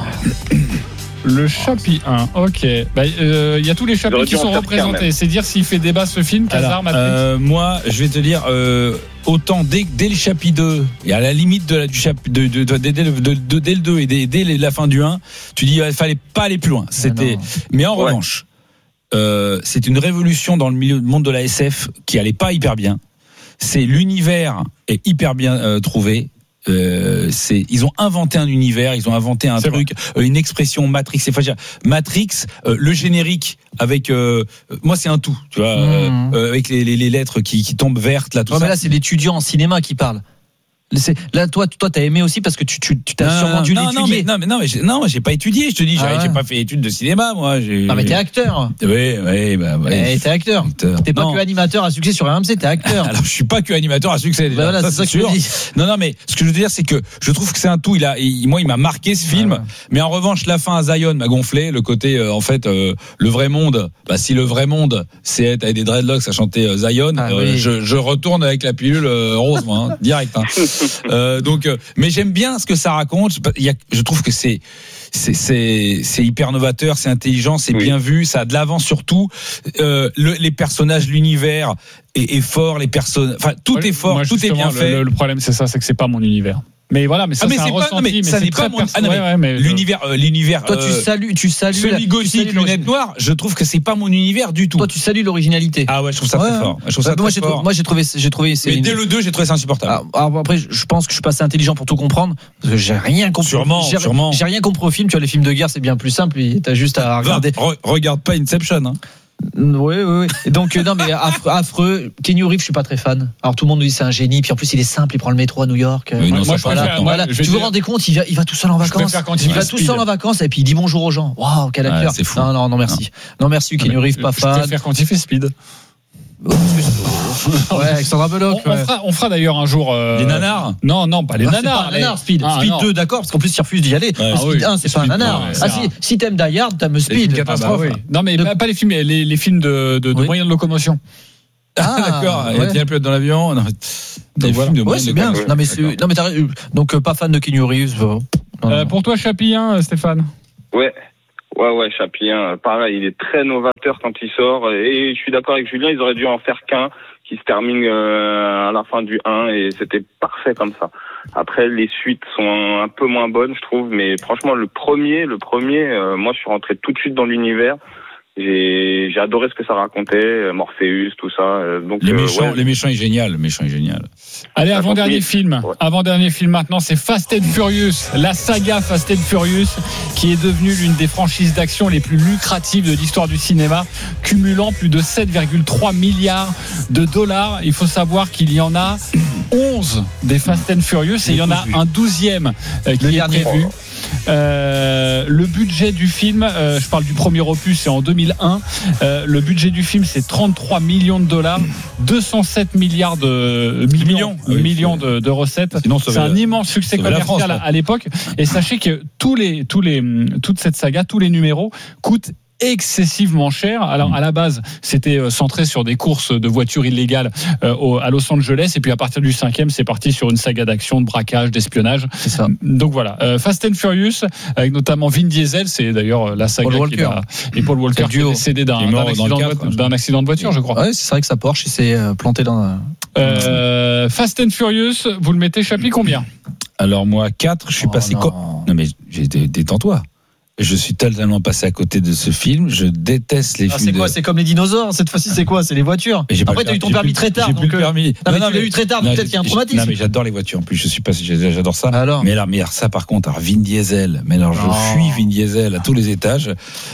Le chapitre un, ok. Bah, euh, il y a tous les chapitres J'aurais qui dû en sont faire représentés. qu'un, même. C'est dire s'il fait débat ce film, Casar, Alors, Matrix. euh, moi, je vais te dire, euh, autant dès, dès le chapitre deux, et à la limite de la, du chapitre, de, de, de, dès, dès le- de- de- dès le deux et dès, dès la fin du un, tu dis, il fallait pas aller plus loin. C'était, non. mais en Ouais. revanche, euh, c'est une révolution dans le milieu du monde de la S F qui allait pas hyper bien. C'est l'univers est hyper bien euh, trouvé. Euh, c'est, ils ont inventé un univers, ils ont inventé un C'est truc, euh, une expression Matrix. C'est, enfin, je veux dire, Matrix, euh, le générique avec, euh, euh, moi c'est un tout, tu vois, euh, Mmh. euh, avec les, les, les lettres qui, qui tombent vertes là, tout Ouais, ça. mais là, c'est l'étudiant en cinéma qui parle. C'est, là, toi, toi, t'as aimé aussi parce que tu, tu, tu t'as non, sûrement dû non, non, mais, l'étudier. non, mais non, mais j'ai, non, j'ai pas étudié. Je te dis, j'ai, Ah ouais. j'ai pas fait études de cinéma, moi. J'ai, Ah, mais t'es acteur. Oui, oui, bah, ouais. Eh, t'es acteur. Acteur. T'es pas Non. que animateur à succès sur R M C, t'es acteur. Alors, je suis pas que animateur à succès. Déjà. Bah voilà, ça, c'est ça c'est que je sûr. me dis. Non, non, mais ce que je veux dire, c'est que je trouve que c'est un tout. Il a, il- moi, il m'a marqué ce film. Ouais, ouais. Mais en revanche, la fin à Zion m'a gonflé. Le côté, euh, en fait, euh, le vrai monde. Bah, si le vrai monde, c'est être avec des dreadlocks à chanter euh, Zion, Ah euh, oui. je, je retourne avec la pilule euh, rose, moi, hein, direct. Hein. Euh, donc, euh, mais j'aime bien ce que ça raconte. Il y a, je trouve que c'est c'est c'est, c'est hyper novateur, c'est intelligent, c'est oui. bien vu, ça a de l'avance surtout. Euh, le, les personnages, l'univers est, est fort, les personnes, enfin tout moi, est fort, moi, tout est bien le, fait. Le, le problème c'est ça, c'est que c'est pas mon univers. Mais voilà, mais ça ah mais c'est, c'est un pas, ressenti, mais, mais ça c'est n'est très pas mon perso- ah non, mais ouais, ouais, mais l'univers euh, l'univers toi tu euh, salues tu salues semi-gothique, lunettes noires, je trouve que c'est pas mon univers du tout. Toi tu salues l'originalité. Ah ouais, je trouve ça ouais, très fort. Je trouve bah, ça moi, très j'ai fort. Trouvé, moi j'ai trouvé j'ai trouvé mais dès le deux, j'ai trouvé ça insupportable. Ah, alors après je pense que je suis pas assez intelligent pour tout comprendre parce que j'ai rien compris. Sûrement, j'ai, sûrement. J'ai rien compris au film, tu vois les films de guerre c'est bien plus simple, t'as juste à regarder. Re- regarde pas Inception hein. Oui, oui, oui. Et donc, euh, non, mais affreux, affreux. Kenny Reeves, je suis pas très fan. Alors, tout le monde nous dit c'est un génie. Puis en plus, il est simple, il prend le métro à New York. Oui, non, moi, je voilà. préfère, Voilà. moi, Tu dire... vous rendez compte, il va, il va tout seul en vacances. Il, il va tout seul en vacances et puis il dit bonjour aux gens. Waouh, quel acteur. Ouais, c'est fou. Non, non, non, merci. Non, non merci, Kenny Reeves, pas fan. Je préfère quand il fait Speed. Ouais, Alexandra Bullock. On, ouais. on, fera, on fera d'ailleurs un jour. Euh... Les nanars. Non, non, pas les ah, nanars. C'est pas un nanar, Speed. Ah, Speed non. deux, d'accord, parce qu'en plus, il refuse d'y aller. Ouais, ah, Speed oui. un, c'est Speed pas un nanar. deux, ouais, ah, c'est si, un... si t'aimes Die Hard, t'aimes Speed. Catastrophe. Ah, bah, oui. Non, mais de... pas les films, les, les films de, de, de oui. moyens de locomotion. Ah, d'accord. Il y a bien plus dans l'avion. Non, donc, voilà. Ouais, c'est bien. Non, mais, c'est... non, mais t'as... donc, pas fan de Kenny Reeves. Non, euh, pour toi, Chapillon, Stéphane. Ouais. Ouais, ouais, Chapillon, pareil, il est très novateur quand il sort. Et je suis d'accord avec Julien, ils auraient dû en faire qu'un qui se termine euh, à la fin du un et c'était parfait comme ça. Après, les suites sont un peu moins bonnes, je trouve, mais franchement, le premier, le premier, euh, moi, je suis rentré tout de suite dans l'univers. J'ai, j'ai adoré ce que ça racontait, Morpheus, tout ça. Donc, les méchants, euh, ouais. les méchants est génial, le méchant est génial. Allez, avant-dernier film. Ouais. Avant-dernier film maintenant, c'est Fast and Furious, la saga Fast and Furious, qui est devenue l'une des franchises d'action les plus lucratives de l'histoire du cinéma, cumulant plus de sept virgule trois milliards de dollars. Il faut savoir qu'il y en a onze des Fast and Furious et il y en a un douzième euh, qui est prévu. Euh, le budget du film, euh, je parle du premier opus, c'est en deux mille un. Euh, le budget du film, c'est trente-trois millions de dollars, deux cent sept milliards de millions, millions, millions de, de recettes. Sinon, c'est un la, immense succès commercial France, à, à l'époque. Et sachez que tous les, tous les, toute cette saga, tous les numéros coûtent excessivement cher. Alors à la base, c'était centré sur des courses de voitures illégales euh, à Los Angeles, et puis à partir du cinquième, c'est parti sur une saga d'action, de braquage, d'espionnage. C'est ça. Donc voilà, euh, Fast and Furious, avec notamment Vin Diesel, c'est d'ailleurs la saga Paul Walker. A, et Paul Walker qui est décédé d'un, d'un, accident, de voiture, d'un accident de voiture, je crois. Ouais, c'est vrai que sa Porsche, il s'est planté dans. Un... Euh, Fast and Furious, vous le mettez Chapi combien? Alors moi quatre, je suis oh passé. Non. Co- non mais j'ai détends-toi. Je suis totalement passé à côté de ce film. Je déteste les ah, films. C'est quoi de... C'est comme les dinosaures. Cette fois-ci, c'est quoi? C'est les voitures. Après, t'as eu ton j'ai permis plus, très tard. J'ai donc plus le permis. Non, mais non, tu l'as eu très tard. Donc peut-être qu'il y a un traumatisme. Non, mais j'adore les voitures. En plus, je suis passé. J'adore ça. Alors mais alors, mais alors ça, par contre, alors Vin Diesel. Mais alors, je oh. fuis Vin Diesel à tous les étages.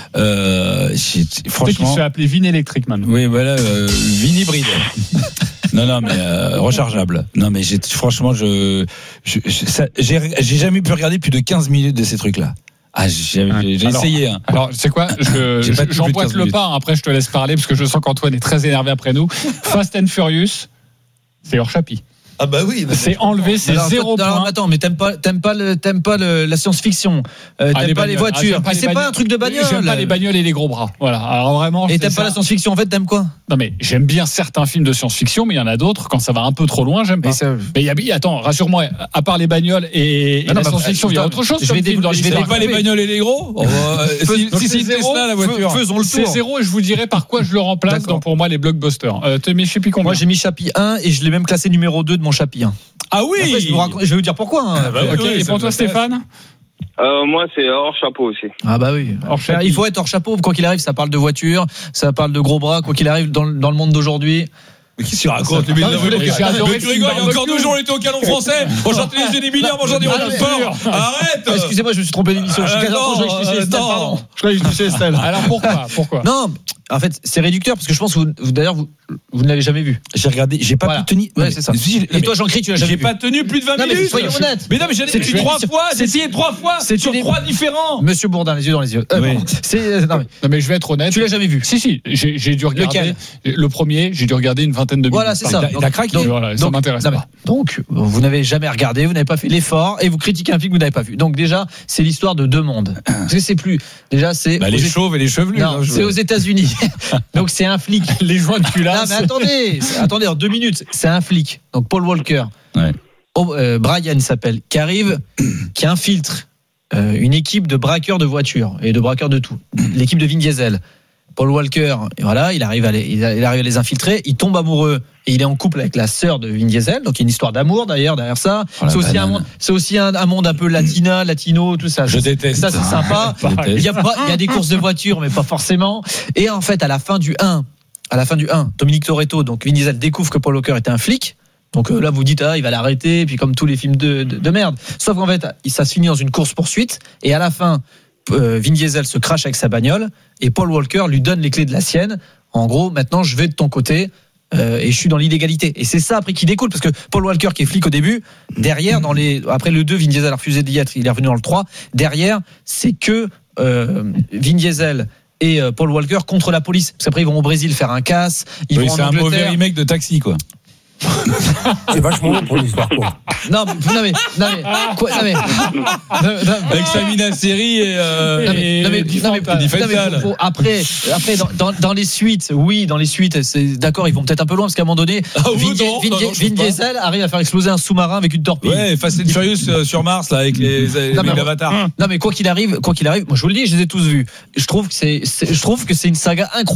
Euh, j'ai, franchement. Il se fait appeler Vin Electric maintenant. Oui, voilà, euh, Vin hybride. Non, non, mais euh, rechargeable. Non, mais j'ai, franchement, je, je, je ça, j'ai, j'ai jamais pu regarder plus de quinze minutes de ces trucs-là. Ah, j'ai, j'ai, j'ai alors, essayé. Hein. Alors, c'est quoi je, J'ai pas je, J'emboîte le minutes. pas. Après, je te laisse parler parce que je sens qu'Antoine est très énervé après nous. Fast and Furious, c'est hors chapitre. Ah bah oui. C'est enlevé, c'est alors, zéro toi, point. alors, attends, mais t'aimes pas, t'aimes pas, le, t'aimes pas le, la science-fiction, euh, Ah, t'aimes les pas les bagnoles. voitures. Ah, pas mais les c'est bagnoles. pas un truc de bagnole. J'aime pas les bagnoles et les gros bras. Voilà. Alors vraiment. Et t'aimes ça. pas la science-fiction. En fait, t'aimes quoi? Non mais j'aime bien certains films de science-fiction, mais il y en a d'autres quand ça va un peu trop loin, j'aime pas. Mais, ça... mais y a, attends, rassure-moi. À part les bagnoles et, et non, la bah, science-fiction, il y a autre chose. Je vais film dans je vais l'histoire. pas les bagnoles et les gros. Oh, euh, si, Donc si, c'est si, zéro, Tesla, la voiture. Faisons le C'est tour. zéro et je vous dirai par quoi je le remplace dans pour moi les blockbusters. Euh, tu mets je sais plus combien. Moi, j'ai mis Chapi un et je l'ai même classé numéro deux de mon Chapi un. Ah oui. Après, je, vous raconte, je vais vous dire pourquoi. Hein. Ah bah oui, Ok. oui, Et ça pour toi, m'intéresse. Stéphane? Euh, moi, c'est hors chapeau aussi. Ah bah oui. Hors chapeau. Il faut être hors chapeau. Quoi qu'il arrive, ça parle de voiture, ça parle de gros bras. Quoi qu'il arrive dans, dans le monde d'aujourd'hui. Mais qu'est-ce qu'il raconte? Non, Mais je voulais- j'ai adoré mais tu le rigoles, film il y a encore barbecue. deux jours, on était au canon français. On chantait les yeux des milliards, aujourd'hui on Ah, est mais- sport. Arrête. Ah, excusez-moi, je me suis trompé d'émission. Je suis Euh, quatre ans, je attends, croyais que j'étais chez Estelle, attends. pardon. Je croyais que j'étais chez Estelle. Alors pourquoi? Pourquoi? Non, en fait, c'est réducteur parce que je pense que vous, vous d'ailleurs, vous, vous ne l'avez jamais vu. J'ai regardé, j'ai pas Voilà. pu tenir. Ouais, c'est ça. Et toi, Jean-Cri, tu l'as jamais J'ai vu. pas tenu plus de vingt Non, mais minutes. soyons honnêtes. Mais non, mais j'ai C'est essayé une trois émission- fois. J'ai c'est- essayé trois fois. c'est sur une- trois différents. Monsieur Bourdin, les yeux dans les yeux. Euh, Oui. pardon. C'est, euh, non, mais, Non mais je vais être honnête. tu l'as jamais vu. Si si, j'ai, j'ai dû regarder Lequel le premier, j'ai dû regarder une vingtaine de minutes. Voilà, c'est ça. T'as- t'as craqué. Donc, voilà, ça donc, m'intéresse non, mais- pas. donc, vous n'avez jamais regardé, vous n'avez pas fait l'effort et vous critiquez un film que vous n'avez pas vu. Donc déjà, c'est l'histoire de deux mondes. Parce que c'est plus. Déjà, c'est. Bah, aux les Éta- chauves et les chevelus. Non, hein, je- c'est aux États-Unis. Donc c'est un flic. Les joints de Non, culasse. mais attendez, c'est- attendez, en deux minutes, c'est un flic. Donc Paul Walker. Ouais. oh, euh, Brian il s'appelle, qui arrive, qui infiltre euh, une équipe de braqueurs de voitures et de braqueurs de tout. L'équipe de Vin Diesel. Paul Walker, et voilà, il arrive à les, il arrive à les infiltrer, il tombe amoureux et il est en couple avec la sœur de Vin Diesel, donc il y a une histoire d'amour d'ailleurs derrière ça. Oh, c'est aussi, un monde, c'est aussi un, un monde un peu latina, latino, tout ça. Je déteste. Ça, c'est sympa. Il y, a pas, il y a des courses de voitures, mais pas forcément. Et en fait, à la fin du un, à la fin du un, Dominique Toretto, donc Vin Diesel découvre que Paul Walker était un flic. Donc euh, là, vous dites, ah, il va l'arrêter, puis comme tous les films de, de, de merde. Sauf qu'en fait, ça se finit dans une course-poursuite, et à la fin, euh, Vin Diesel se crache avec sa bagnole, et Paul Walker lui donne les clés de la sienne. En gros, maintenant, je vais de ton côté, euh, et je suis dans l'illégalité. Et c'est ça après qui découle, parce que Paul Walker, qui est flic au début, derrière, dans les, après le deux, Vin Diesel a refusé d'y être, il est revenu dans le trois. Derrière, c'est que euh, Vin Diesel et euh, Paul Walker contre la police. Parce qu'après, ils vont au Brésil faire un casse, ils oui, vont en c'est Angleterre. un mauvais remake de Taxi, quoi. C'est vachement long pour l'histoire, quoi. Non, mais, non mais, non mais, quoi, non mais, non, non, avec Samina Seri et, euh, non mais, et non mais, non mais, non mais faut, faut, après, après dans, dans, dans les suites, oui, dans les suites, c'est d'accord, ils vont peut-être un peu loin parce qu'à un moment donné, ah, Vin, oui, non, Vin, non, non, Vin Diesel arrive à faire exploser un sous-marin avec une torpille. Ouais, Fast and Furious euh, sur Mars là avec les, les non, mais, avatars. Non mais quoi qu'il arrive, quoi qu'il arrive, moi je vous le dis, je les ai tous vus. Je trouve que c'est, c'est je trouve que c'est une saga incroyable.